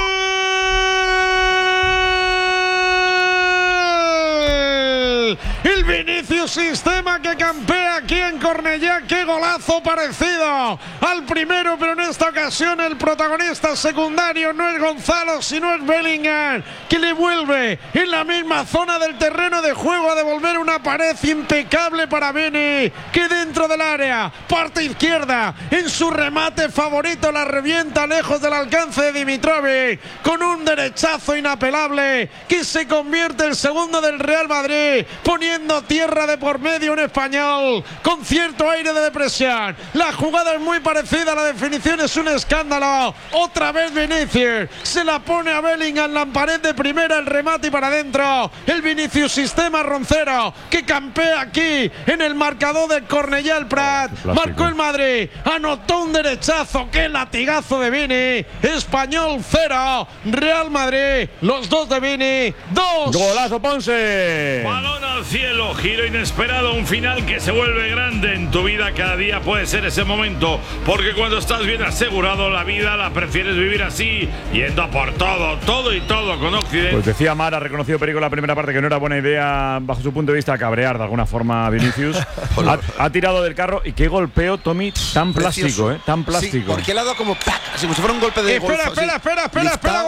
S6: gol! El Vinicius Sistema que campea aquí en Cornellá. ¡Qué golazo parecido al primero! Pero en esta ocasión el protagonista secundario no es Gonzalo, sino es Bellingham, que le vuelve en la misma zona del terreno de juego a devolver una pared impecable para Vini, que dentro del área, parte izquierda, en su remate favorito, la revienta lejos del alcance de Dimitrovic, con un derechazo inapelable que se convierte el segundo del Real Madrid, poniendo tierra de por medio. Un español con cierto aire de depresión. La jugada es muy parecida, la definición es un escándalo. Otra vez Vinicius se la pone a Bellingham, la pared de primera, el remate y para adentro. El Vinicius sistema Roncero que campea aquí en el marcador del Cornellà el Prat. Marcó el Madrid, anotó un derechazo, qué latigazo de Vini. Español 0, Real Madrid, los dos de Vini, 2.
S2: Golazo Ponce.
S10: Balón al cielo, giro inesperado, un final que se vuelve grande en tu vida. Cada día puede ser ese momento, porque cuando estás bien asegurado, la vida la prefieres vivir así, yendo a por todo y todo con Occidente.
S2: Pues decía Mar, ha reconocido Perico en la primera parte que no era buena idea, bajo su punto de vista, cabrear de alguna forma a Vinicius. ha tirado del carro y qué golpeo, Tommy, tan plástico, tan plástico.
S7: Sí, porque le ha dado como ¡pac! Así como si fuera un golpe de golf.
S6: Espera,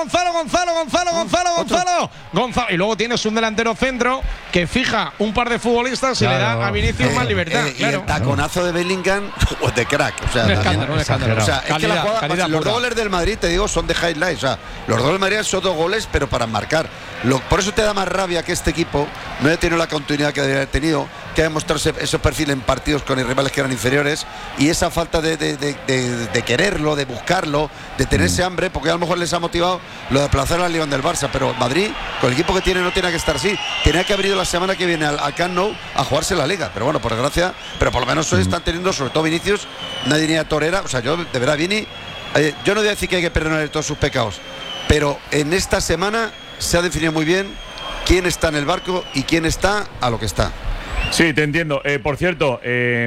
S6: Gonzalo. Y luego tienes un delantero centro que fija un par de futbolistas y le da a Vinicius más libertad.
S7: Y el taconazo de Bellingham, de crack. O sea,
S12: un escándalo.
S7: O sea, es que la jugada, los 2 goles del Madrid, te digo, son de highlights. O sea, los 2 del Madrid son 2 goles, pero para marcar. Por eso te da más rabia que este equipo no haya tenido la continuidad que debería haber tenido, que ha demostrado esos perfiles en partidos con rivales que eran inferiores, y esa falta de quererlo, de buscarlo, de tener ese hambre, porque a lo mejor les ha motivado lo de aplazar al León del Barça, pero Madrid, con el equipo que tiene, no tiene que estar así. Tenía que haber ido la semana que viene al Camp Nou a jugarse la Liga, pero bueno, por desgracia, pero por lo menos hoy están teniendo, sobre todo Vinicius, una línea torera. O sea, yo de verdad, Vini, yo no voy a decir que hay que perdonarle todos sus pecados, pero en esta semana se ha definido muy bien quién está en el barco y quién está a lo que está.
S2: Sí, te entiendo. Por cierto,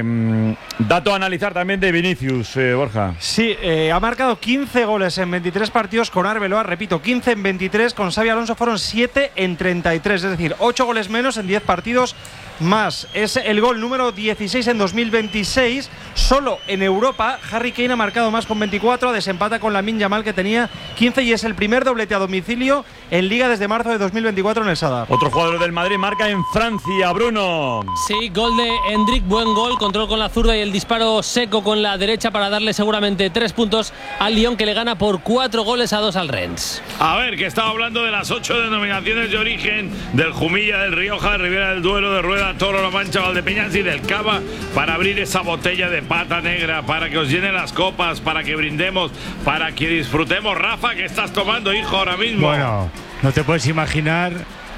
S2: dato a analizar también de Vinicius, Borja.
S12: Sí, ha marcado 15 goles en 23 partidos con Arbeloa, repito, 15 en 23, con Xabi Alonso fueron 7 en 33, es decir, 8 goles menos en 10 partidos más. Es el gol número 16 en 2026. Solo en Europa, Harry Kane ha marcado más con 24, desempata con Lamine Yamal que tenía 15 y es el primer doblete a domicilio en Liga desde marzo de 2024 en el Sadar.
S2: Otro jugador del Madrid marca en Francia, Bruno.
S13: Sí, gol de Endrick, buen gol, control con la zurda y el disparo seco con la derecha para darle seguramente 3 puntos al Lyon, que le gana por 4-2 al Rennes.
S10: A ver, que estaba hablando de las 8 denominaciones de origen del Jumilla, del Rioja, Ribera del Duero, de Rueda, Toro, La Mancha, Valdepeñas y del Cava, para abrir esa botella de pata negra, para que os llenen las copas, para que brindemos, para que disfrutemos. Rafa, ¿qué estás tomando, hijo, ahora mismo?
S5: Bueno, no te puedes imaginar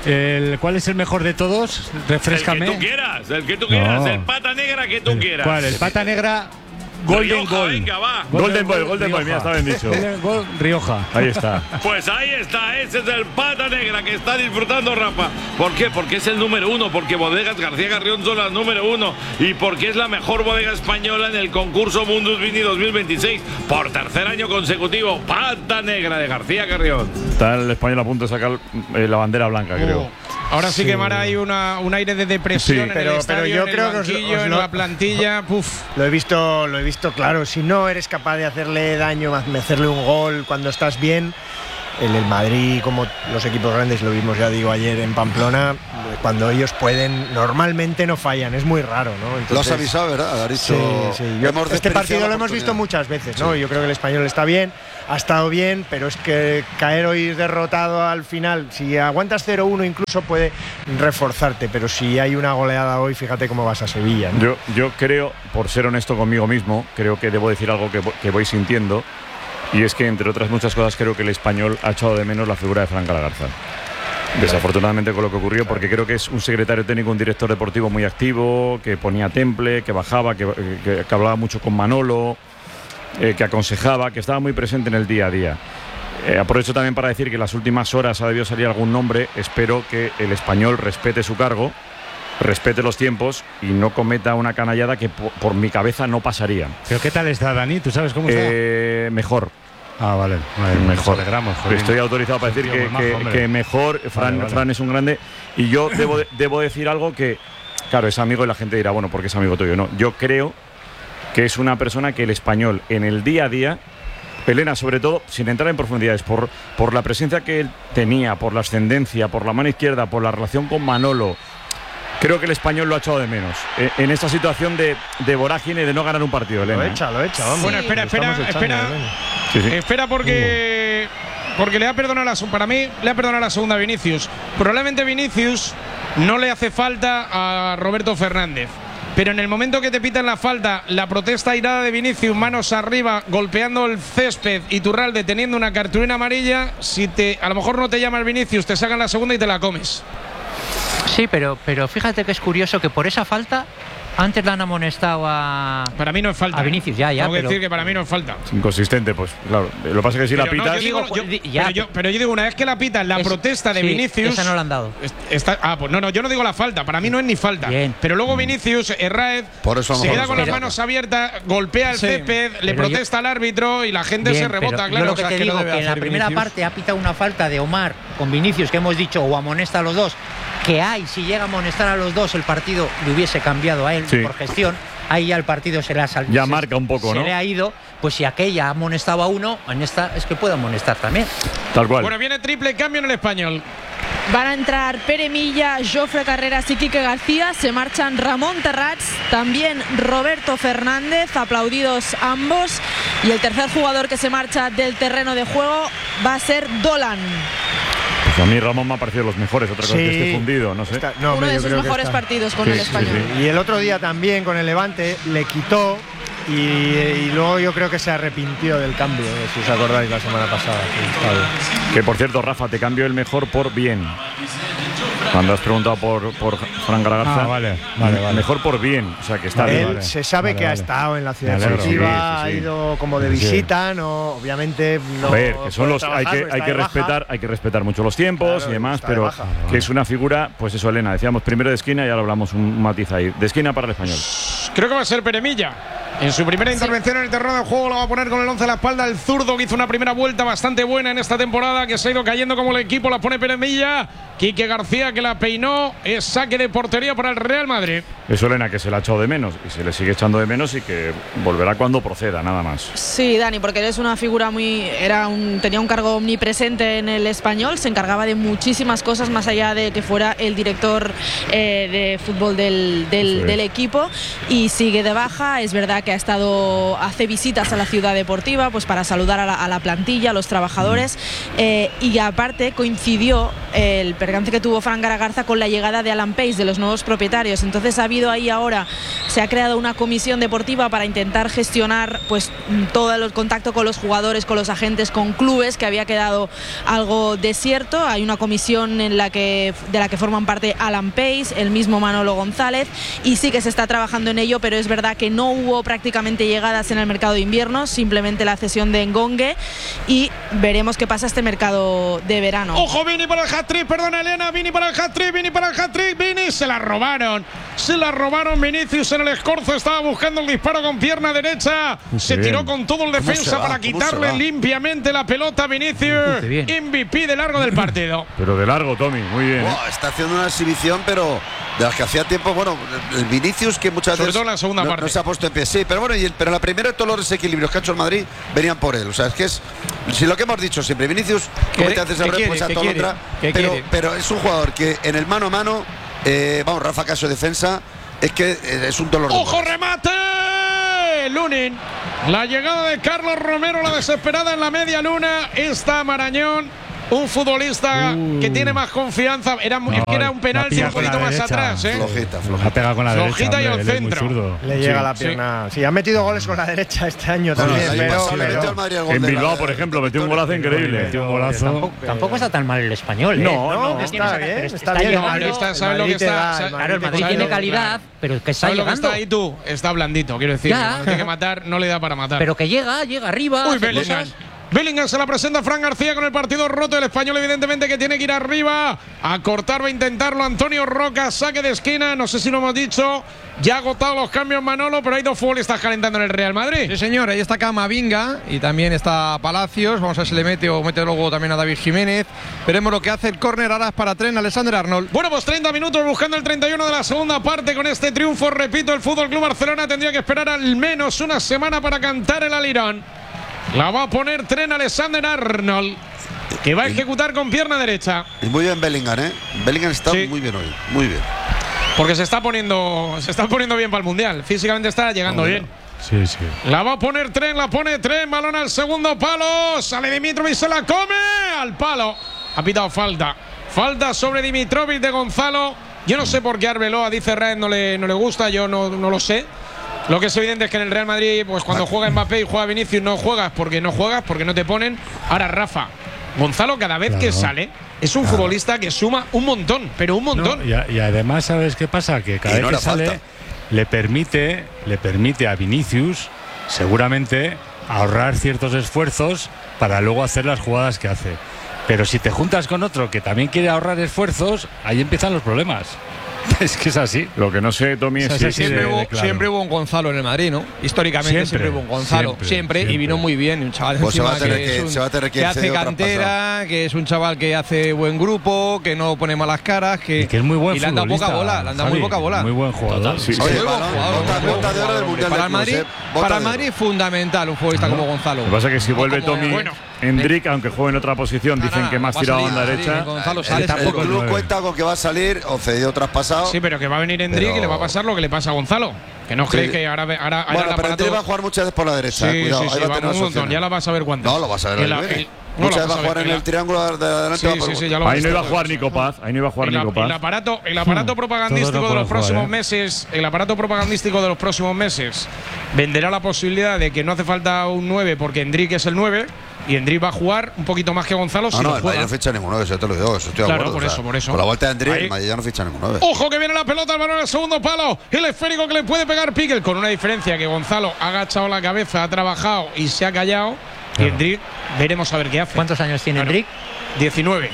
S5: ¿cuál es el mejor de todos? Refréscame.
S10: El que tú quieras, el pata negra que tú quieras.
S5: ¿Cuál? El pata negra. Golden
S10: Rioja,
S5: Goal.
S10: Venga, va.
S2: Golden Boy, mira, está bien dicho.
S5: Golden Goal, Rioja.
S2: Ahí está.
S10: Pues ahí está, ese es el pata negra que está disfrutando Rafa. ¿Por qué? Porque es el número 1, porque Bodegas García Carrión son las número 1 y porque es la mejor bodega española en el concurso Mundus Vini 2026 por tercer año consecutivo. Pata negra de García Carrión.
S2: Está el español a punto de sacar la bandera blanca, creo.
S6: Ahora sí que Mara hay un aire de depresión en el estadio,
S9: pero yo creo
S6: en el banquillo,
S9: que
S6: en la plantilla.
S9: Lo he visto claro. Si no eres capaz de hacerle daño, hacerle un gol cuando estás bien, el Madrid, como los equipos grandes, lo vimos, ya digo, ayer en Pamplona, cuando ellos pueden, normalmente no fallan, es muy raro, ¿no? Entonces,
S7: lo has avisado, ¿verdad?
S9: Sí. Este partido lo hemos visto muchas veces, ¿no? Sí. Yo creo que el español está bien, ha estado bien, pero es que caer hoy derrotado al final, si aguantas 0-1 incluso puede reforzarte, pero si hay una goleada hoy, fíjate cómo vas a Sevilla, ¿no?
S2: Yo creo, por ser honesto conmigo mismo, creo que debo decir algo que voy sintiendo. Y es que, entre otras muchas cosas, creo que el español ha echado de menos la figura de Fran Galagarza. Desafortunadamente con lo que ocurrió, porque creo que es un secretario técnico, un director deportivo muy activo, que ponía temple, que bajaba, que hablaba mucho con Manolo, que aconsejaba, que estaba muy presente en el día a día. Aprovecho también para decir que en las últimas horas ha debido salir algún nombre. Espero que el español respete su cargo, respete los tiempos y no cometa una canallada que por mi cabeza no pasaría.
S5: ¿Pero qué tal está Dani? ¿Tú sabes cómo está?
S2: Mejor.
S5: Ah, vale.
S2: Mejor. Estoy autorizado para decir que mejor. Fran es un grande. Y yo debo decir algo que, claro, es amigo y la gente dirá, bueno, porque es amigo tuyo. No, yo creo que es una persona que el español en el día a día, Elena, sobre todo, sin entrar en profundidades, por la presencia que él tenía, por la ascendencia, por la mano izquierda, por la relación con Manolo, creo que el español lo ha echado de menos en esta situación de vorágine de no ganar un partido, Elena.
S9: Lo echa, vamos.
S6: Bueno, espera, porque porque le ha perdonado para mí le ha perdonado la segunda a Vinicius. Probablemente Vinicius no le hace falta a Roberto Fernández, pero en el momento que te pitan la falta, la protesta airada de Vinicius, manos arriba, golpeando el césped, y Iturralde teniendo una cartulina amarilla, a lo mejor no te llama el Vinicius, te sacan la segunda y te la comes.
S11: Sí, pero fíjate que es curioso que por esa falta antes le han amonestado a...
S6: Para mí no es falta.
S11: A Vinicius, ya.
S6: Tengo que decir que para mí no es falta.
S2: Es inconsistente, pues claro. Lo que pasa es que si la pitas...
S6: Pero yo digo, una vez que la pitas, la protesta de Vinicius...
S11: Esa no la han dado.
S6: Pues no, yo no digo la falta. Para mí no es ni falta.
S11: Bien.
S6: Pero luego Vinicius, Herráez, se queda con las manos abiertas, golpea el césped, le protesta al árbitro y la gente se rebota, claro.
S11: Yo lo que te digo, que en la primera parte ha pitado una falta de Omar con Vinicius, que hemos dicho, o amonesta a los dos, que si llega a amonestar a los dos, el partido le hubiese cambiado a él por gestión. Ahí ya el partido se le ha salido.
S2: Ya marca un poco,
S11: ¿no? Se le ha ido. Pues si aquella ha amonestado a uno, en esta es que puede amonestar también.
S2: Tal cual.
S6: Bueno, viene triple cambio en el Español.
S4: Van a entrar Pere Milla, Jofre Carreras y Quique García. Se marchan Ramón Terrats, también Roberto Fernández, aplaudidos ambos. Y el tercer jugador que se marcha del terreno de juego va a ser Dolan.
S2: Pues a mí Ramón me ha parecido los mejores, otra cosa que esté fundido, no sé.
S4: Uno de sus mejores partidos con el Español.
S9: Y el otro día también con el Levante le quitó y luego yo creo que se arrepintió del cambio, si os acordáis la semana pasada.
S2: Que por cierto, Rafa, te cambio el mejor por bien. Cuando has preguntado por Fran Gargarza,
S5: vale.
S2: Mejor por bien, o sea que está bien.
S9: Él se sabe que ha estado en la ciudad deportiva, ha ido como de visita, no, obviamente no.
S2: A ver, que son los, hay que respetar mucho los tiempos y demás, pero que es una figura, pues eso, Elena, decíamos primero de esquina y ahora hablamos un matiz ahí, de esquina para el Español.
S6: Creo que va a ser Pere Milla. En su primera intervención en el terreno de juego lo va a poner con el 11 a la espalda. El zurdo que hizo una primera vuelta bastante buena en esta temporada, que se ha ido cayendo como el equipo. La pone Pere Milla. Quique García que la peinó. Es saque de portería para el Real Madrid.
S2: Eso, Elena, que se la ha echado de menos y se le sigue echando de menos y que volverá cuando proceda, nada más.
S4: Sí, Dani, porque eres una figura tenía un cargo omnipresente en el Español. Se encargaba de muchísimas cosas más allá de que fuera el director de fútbol del equipo, y sigue de baja. Es verdad que hace visitas a la ciudad deportiva pues para saludar a la plantilla, a los trabajadores, y aparte coincidió el percance que tuvo Fran Gargarza con la llegada de Alan Pace, de los nuevos propietarios. Entonces se ha creado una comisión deportiva para intentar gestionar pues todo el contacto con los jugadores, con los agentes, con clubes, que había quedado algo desierto. Hay una comisión de la que forman parte Alan Pace, el mismo Manolo González, y sí que se está trabajando en ello, pero es verdad que no hubo prácticamente llegadas en el mercado de invierno, simplemente la cesión de Ngongue, y veremos qué pasa este mercado de verano.
S6: ¡Ojo, Vini para el hat-trick! Perdona, Elena, Vini para el hat-trick, Vini, se la robaron Vinicius en el escorzo, estaba buscando el disparo con pierna derecha, se tiró con todo el defensa para quitarle limpiamente la pelota a Vinicius. MVP de largo del partido.
S2: Pero de largo, Tommy, muy bien.
S7: Está haciendo una exhibición, pero de las que hacía tiempo, bueno, el Vinicius, que muchas veces
S6: en la segunda parte
S7: no se ha puesto en pie, sí, pero bueno, pero la primera de todos los desequilibrios que ha hecho el Madrid venían por él. O sea, es que si lo que hemos dicho siempre, Vinicius comete antes el respuesta a otra, pero es un jugador que en el mano a mano, Rafa Caso defensa, es que es un dolor.
S6: ¡Ojo, remate! Lunin. La llegada de Carlos Romero, la desesperada en la media luna. Está Marañón. Un futbolista que tiene más confianza. Era un penalti un poquito más atrás,
S5: Flojita. Ha pegado con la
S6: flojita
S5: derecha.
S6: Y al centro.
S9: Le llega la pierna. Sí, ha metido goles con la derecha este año también.
S2: En Bilbao, por ejemplo, metió un golazo increíble.
S11: Tampoco está tan mal el Español.
S9: No, está bien. Está bien.
S6: ¿Sabes lo que está?
S11: Claro, el Madrid tiene calidad, pero que está llegando.
S6: Está ahí tú. Está blandito, quiero decir. No tiene que matar, no le da para matar.
S11: Pero que llega arriba.
S6: Uy, Bellingham se la presenta a Fran García con el partido roto. El Español, evidentemente, que tiene que ir arriba. A cortar va a intentarlo Antonio Roca. Saque de esquina. No sé si lo hemos dicho. Ya ha agotado los cambios Manolo, pero hay dos futbolistas calentando en el Real Madrid.
S3: Sí, señor. Ahí está Camavinga y también está Palacios. Vamos a ver si le mete o mete luego también a David Jiménez. Veremos lo que hace el córner. Ahora es para Trent Alexander-Arnold.
S6: Bueno, pues 30 minutos buscando el 31 de la segunda parte con este triunfo. Repito, el FC Barcelona tendría que esperar al menos una semana para cantar el alirón. La va a poner Trent Alexander-Arnold, que va a ejecutar con pierna derecha.
S7: Y muy bien Bellingham, Bellingham está muy bien hoy, muy bien.
S6: Porque se está poniendo bien para el Mundial. Físicamente está llegando bien.
S5: Sí, sí.
S6: La va a poner Tren, la pone Tren, balón al segundo palo, sale Dimitrovic, se la come al palo. Ha pitado falta. Falta sobre Dimitrovic de Gonzalo. Yo no sé por qué Arbeloa, dice Raed, no le gusta, yo no lo sé. Lo que es evidente es que en el Real Madrid, pues cuando juega Mbappé y juega Vinicius, no juegas porque no te ponen. Ahora Rafa, Gonzalo cada vez que sale es un futbolista que suma un montón, pero un montón.
S5: No, y además, ¿sabes qué pasa? Que cada vez que sale le permite a Vinicius seguramente ahorrar ciertos esfuerzos para luego hacer las jugadas que hace. Pero si te juntas con otro que también quiere ahorrar esfuerzos, ahí empiezan los problemas. Es que es así.
S2: Lo que no sé, Tommy, es si
S3: siempre hubo un Gonzalo en el Madrid, ¿no? Históricamente siempre hubo un Gonzalo, siempre, y vino muy bien. Un chaval
S7: pues que
S3: hace cantera, que es un chaval que hace buen grupo, que no pone malas caras, que
S5: es muy buen
S3: y le anda poca bola,
S5: muy poca bola. Muy buen jugador.
S3: Para el Madrid es fundamental un futbolista como Gonzalo.
S2: Lo que pasa es que si vuelve Tommy, Endrick, aunque juegue en otra posición, dicen que más tirado a banda derecha.
S7: El club cuenta con que va a salir o cedido traspasado.
S6: Sí, pero que va a venir Endrick y le va a pasar lo que le pasa a Gonzalo. Que no crees que ahora
S7: bueno, pero Endrick va a jugar muchas veces por la derecha.
S6: Sí,
S7: cuidado,
S6: sí, va a tener un montón. Ya la vas a ver cuántas.
S7: No, lo vas a ver. Muchas veces va a jugar en el triángulo de adelante.
S2: Ahí no iba a jugar Nico Paz.
S6: El aparato propagandístico de los próximos meses. El aparato propagandístico de los próximos meses venderá la posibilidad de que no hace falta un 9 porque Endrick es el 9. Y Endrick va a jugar un poquito más que Gonzalo.
S7: No, el Madrid no ficha ningún 9, eso te lo digo, eso estoy de acuerdo.
S6: Por eso.
S7: Por la vuelta de Endrick, el Madrid ya no ficha ningún 9.
S6: Ojo que viene la pelota, el balón al segundo palo. El esférico que le puede pegar Piquel, con una diferencia que Gonzalo ha agachado la cabeza, ha trabajado y se ha callado. Y Endrick, veremos a ver qué hace.
S11: ¿Cuántos años tiene Endrick?
S6: 19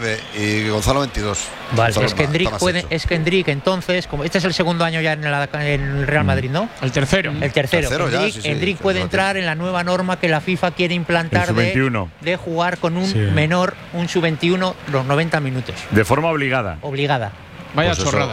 S7: y Gonzalo 22.
S11: Vale, es que Endrick entonces, como este es el segundo año ya en el Real Madrid, ¿no?
S6: El tercero.
S11: Endrick puede entrar en la nueva norma que la FIFA quiere implantar de jugar con un menor, un sub-21, los 90 minutos.
S2: De forma obligada.
S6: Vaya chorrada.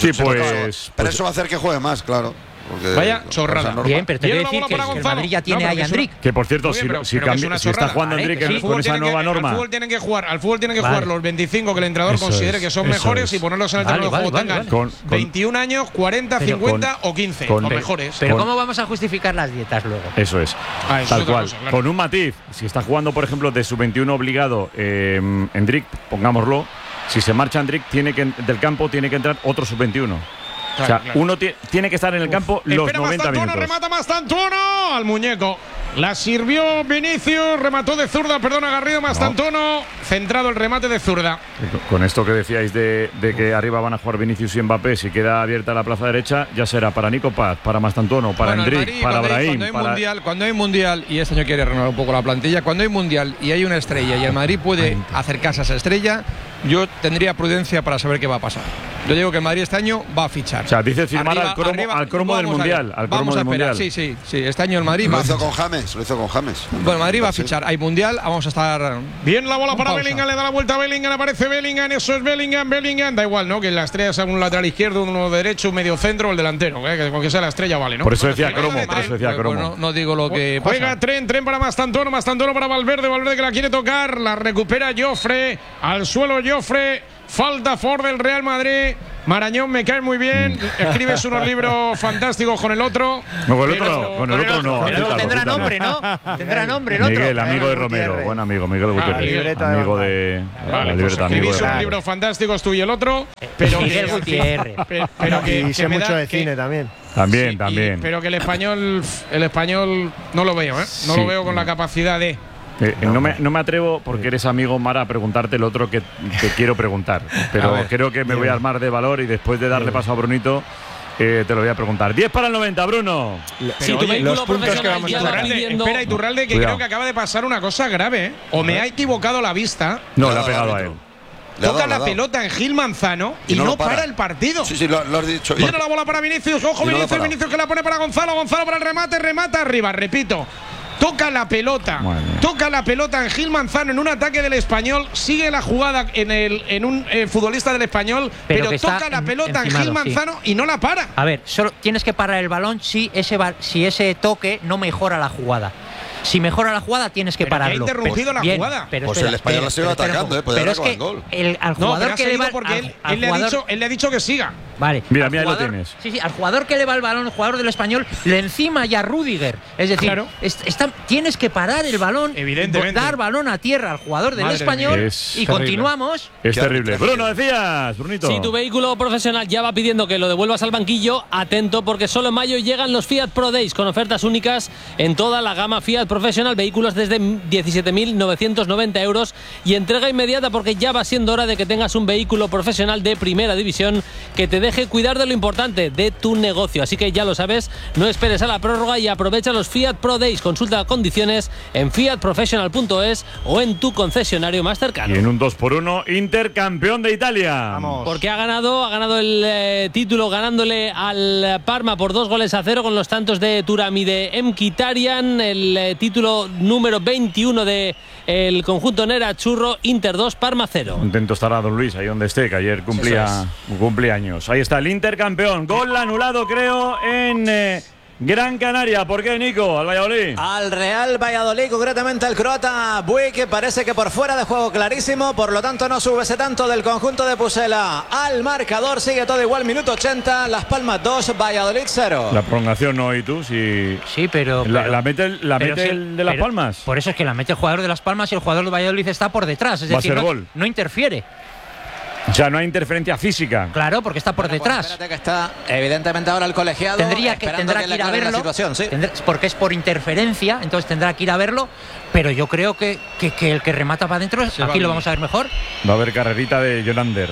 S7: Pero eso va a hacer que juegue más, claro.
S6: Vaya chorrada.
S11: Bien, pero te voy a decir que el Madrid ya tiene ahí a Endrick.
S2: Que por cierto, si está jugando Endrick con esa nueva norma.
S6: Al fútbol tienen que jugar los 25 que el entrenador considere que son mejores y ponerlos en el terreno de juego. Tengan 21 años, 40, 50 o 15, los mejores.
S11: Pero ¿cómo vamos a justificar las dietas luego?
S2: Eso es. Tal cual. Con un matiz. Si está jugando, por ejemplo, de sub-21 obligado Endrick, pongámoslo. Si se marcha Endrick, del campo tiene que entrar otro sub-21. Uno tiene que estar en el campo los 90 minutos.
S6: Remata Mastantuono al muñeco. La sirvió Vinicius, remató de zurda, Garrido, Mastantuono, centrado el remate de zurda.
S2: Con esto que decíais de que arriba van a jugar Vinicius y Mbappé, si queda abierta la plaza derecha, ya será para Nico Paz, para Mastantuono, para Endrick, para Brahim.
S3: Cuando hay mundial, y este año quiere renovar un poco la plantilla, cuando hay mundial y hay una estrella y el Madrid puede acercarse a esa estrella, yo tendría prudencia para saber qué va a pasar. Yo digo que el Madrid este año va a fichar.
S2: O sea, dice firmar al cromo del mundial.
S3: Vamos a esperar. Sí. Este año el Madrid
S7: lo hizo con James.
S3: Bueno, Madrid va a fichar. Hay mundial, vamos a estar.
S6: Bien la bola para Bellingham, le da la vuelta a Bellingham, aparece Bellingham, eso es Bellingham. Da igual, ¿no? Que la estrella sea un lateral izquierdo, uno derecho, un medio centro o el delantero. Que con que sea la estrella vale, ¿no?
S2: Por eso decía cromo.
S3: No digo lo que pasa.
S6: Juega Tren para Mastantuono para Valverde que la quiere tocar, la recupera Joffre, al suelo Joffre. Falta Ford del Real Madrid. Marañón me cae muy bien. Escribes unos libros fantásticos con el otro.
S2: No, con el otro no.
S11: Tendrá nombre, ¿no? Tendrá nombre el otro.
S2: Miguel, amigo de Romero. Buen amigo, Miguel Gutiérrez. Amigo de la libreta.
S6: Escribís unos libros fantásticos tú y el otro. Pero
S11: Miguel Gutiérrez.
S9: Y sé mucho de cine también.
S2: También.
S6: Pero que el español no lo veo, ¿eh? No lo veo con la capacidad de.
S2: No me atrevo, porque eres amigo, Mara, a preguntarte lo otro que te quiero preguntar. Pero creo que me voy a armar de valor y después de darle paso a Brunito, te lo voy a preguntar. 10 para el 90, Bruno.
S9: Los puntos que vamos a sacar.
S6: Espera, Iturralde, que creo que acaba de pasar una cosa grave, ¿eh? O me ha equivocado la vista.
S2: No, le ha pegado a él.
S6: Toca la pelota en Gil Manzano y no para el partido.
S7: Sí, lo has dicho.
S6: Viene la bola para Vinicius. Ojo, Vinicius que la pone para Gonzalo para el remate, remata arriba, repito. Toca la pelota en Gil Manzano en un ataque del Español, sigue la jugada en un futbolista del Español, pero toca la pelota en Gil Manzano y no la para.
S11: A ver, solo tienes que parar el balón si ese toque no mejora la jugada. Si mejora la jugada, tienes que pararlo.
S6: Ha interrumpido la jugada.
S11: Pero
S7: pues el Español la sigue atacando,
S11: pero es que al jugador que le va
S6: él le ha dicho que siga.
S11: Vale.
S2: Mira, ahí lo tienes.
S11: Sí, al jugador que le va el balón, el jugador del Español, le encima ya Rüdiger. Es decir, claro, tienes que parar el balón,
S12: evidentemente,
S11: dar balón a tierra al jugador del Español y continuamos.
S2: Es terrible. Bruno, decías, Brunito.
S13: Si tu vehículo profesional ya va pidiendo que lo devuelvas al banquillo, atento, porque solo en mayo llegan los Fiat Pro Days con ofertas únicas en toda la gama Fiat Professional, vehículos desde 17.990 euros y entrega inmediata, porque ya va siendo hora de que tengas un vehículo profesional de primera división que te deje cuidar de lo importante, de tu negocio. Así que ya lo sabes, no esperes a la prórroga y aprovecha los Fiat Pro Days. Consulta condiciones en fiatprofessional.es o en tu concesionario más cercano.
S2: Y en un 2x1, Inter campeón de Italia.
S12: Vamos.
S13: Porque ha ganado el título ganándole al Parma por 2-0 con los tantos de Thuram y de Mkhitaryan. El título número 21 del conjunto Nerazzurro. Inter 2, Parma 0.
S2: Contento estará don Luis ahí donde esté, que ayer cumplía años. Ahí está el Inter campeón. Gol anulado, creo, en Gran Canaria. ¿Por qué, Nico? ¿Al Valladolid?
S8: Al Real Valladolid, concretamente el croata Buick, parece que por fuera de juego clarísimo, por lo tanto no sube ese tanto del conjunto de Pucela al marcador. Sigue todo igual, minuto 80, Las Palmas 2, Valladolid 0.
S2: La prolongación no, ¿y tú? Sí,
S11: pero
S2: la mete el de Las Palmas.
S11: Por eso es que la mete el jugador de Las Palmas y el jugador de Valladolid está por detrás. Es decir, no interfiere.
S2: O sea, no hay interferencia física.
S11: Claro, porque está por detrás.
S8: Espérate que está evidentemente ahora el colegiado.
S11: Tendrá que ir a verlo. ¿Sí? Porque es por interferencia, entonces tendrá que ir a verlo. Pero yo creo que el que remata para adentro, aquí lo vamos a ver mejor.
S2: Va a haber carrerita de Jonander.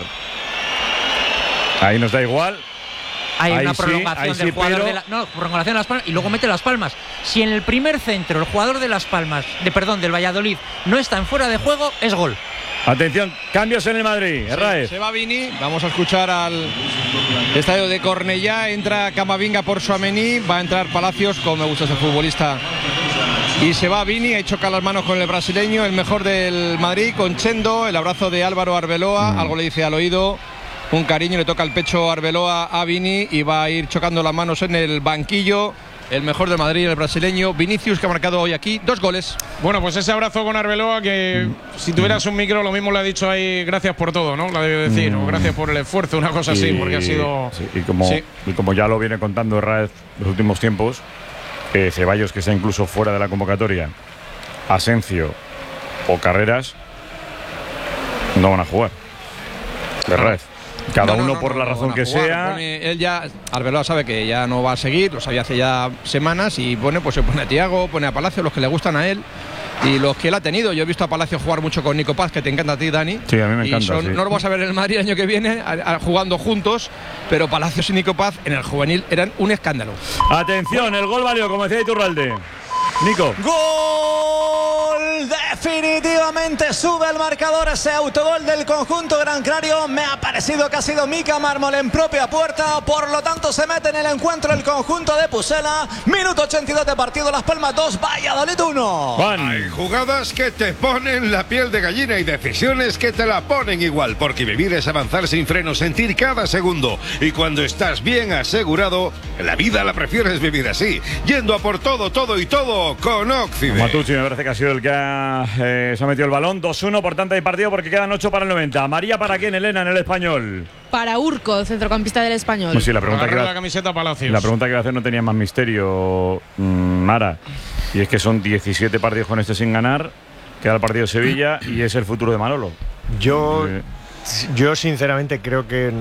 S2: Ahí nos da igual.
S11: Hay una prolongación del jugador prolongación de Las Palmas y luego mete Las Palmas. Si en el primer centro el jugador de Las Palmas, del Valladolid, no está en fuera de juego, es gol.
S2: Atención, cambios en el Madrid.
S3: Se va Vini, vamos a escuchar al estadio de Cornellá. Entra Camavinga por Tchouaméni, va a entrar Palacios, como me gusta ese futbolista. Y se va Vini, ahí choca las manos con el brasileño, el mejor del Madrid, con Chendo, el abrazo de Álvaro Arbeloa, algo le dice al oído, un cariño, le toca el pecho a Arbeloa a Vini y va a ir chocando las manos en el banquillo. El mejor del Madrid, el brasileño Vinicius, que ha marcado hoy aquí 2 goles.
S6: Bueno, pues ese abrazo con Arbeloa, que si tuvieras un micro, lo mismo le ha dicho ahí, gracias por todo, ¿no? La debe decir, o gracias por el esfuerzo, una cosa así, porque ha sido.
S2: Sí, y como ya lo viene contando Herrera los últimos tiempos, Ceballos, que está incluso fuera de la convocatoria, Asensio o Carreras, no van a jugar. Herrera. Cada uno por la razón que sea.
S3: Él ya, Arbeloa sabe que ya no va a seguir, lo sabía hace ya semanas, y pues se pone a Thiago, pone a Palacio, los que le gustan a él y los que él ha tenido. Yo he visto a Palacio jugar mucho con Nico Paz, que te encanta a ti, Dani.
S2: Sí, a mí me encanta.
S3: No lo vas a ver en el Madrid el año que viene jugando juntos, pero Palacios y Nico Paz en el juvenil eran un escándalo.
S2: Atención, el gol valió, como decía Iturralde. Nico.
S8: ¡Gol! Definitivamente sube el marcador ese autogol del conjunto Gran Canario. Me ha parecido que ha sido Mika Mármol en propia puerta. Por lo tanto se mete en el encuentro el conjunto de Pucela. Minuto 82 de partido. Las Palmas 2, Valladolid 1.
S1: Hay jugadas que te ponen la piel de gallina y decisiones que te la ponen igual. Porque vivir es avanzar sin freno, sentir cada segundo. Y cuando estás bien asegurado, la vida la prefieres vivir así. Yendo a por todo, todo y todo con Occident.
S2: Matucci me parece que ha sido el que se ha metido el balón. 2-1 por tanto de partido, porque quedan 8 para el 90. María, ¿para quién, Elena, en el Español?
S4: Para Urco, centrocampista del Español.
S2: Pues sí, la pregunta que
S6: la camiseta Palacios.
S2: La pregunta que iba a hacer no tenía más misterio, Mara. Y es que son 17 partidos con este sin ganar. Queda el partido de Sevilla y es el futuro de Manolo.
S9: Yo sinceramente creo que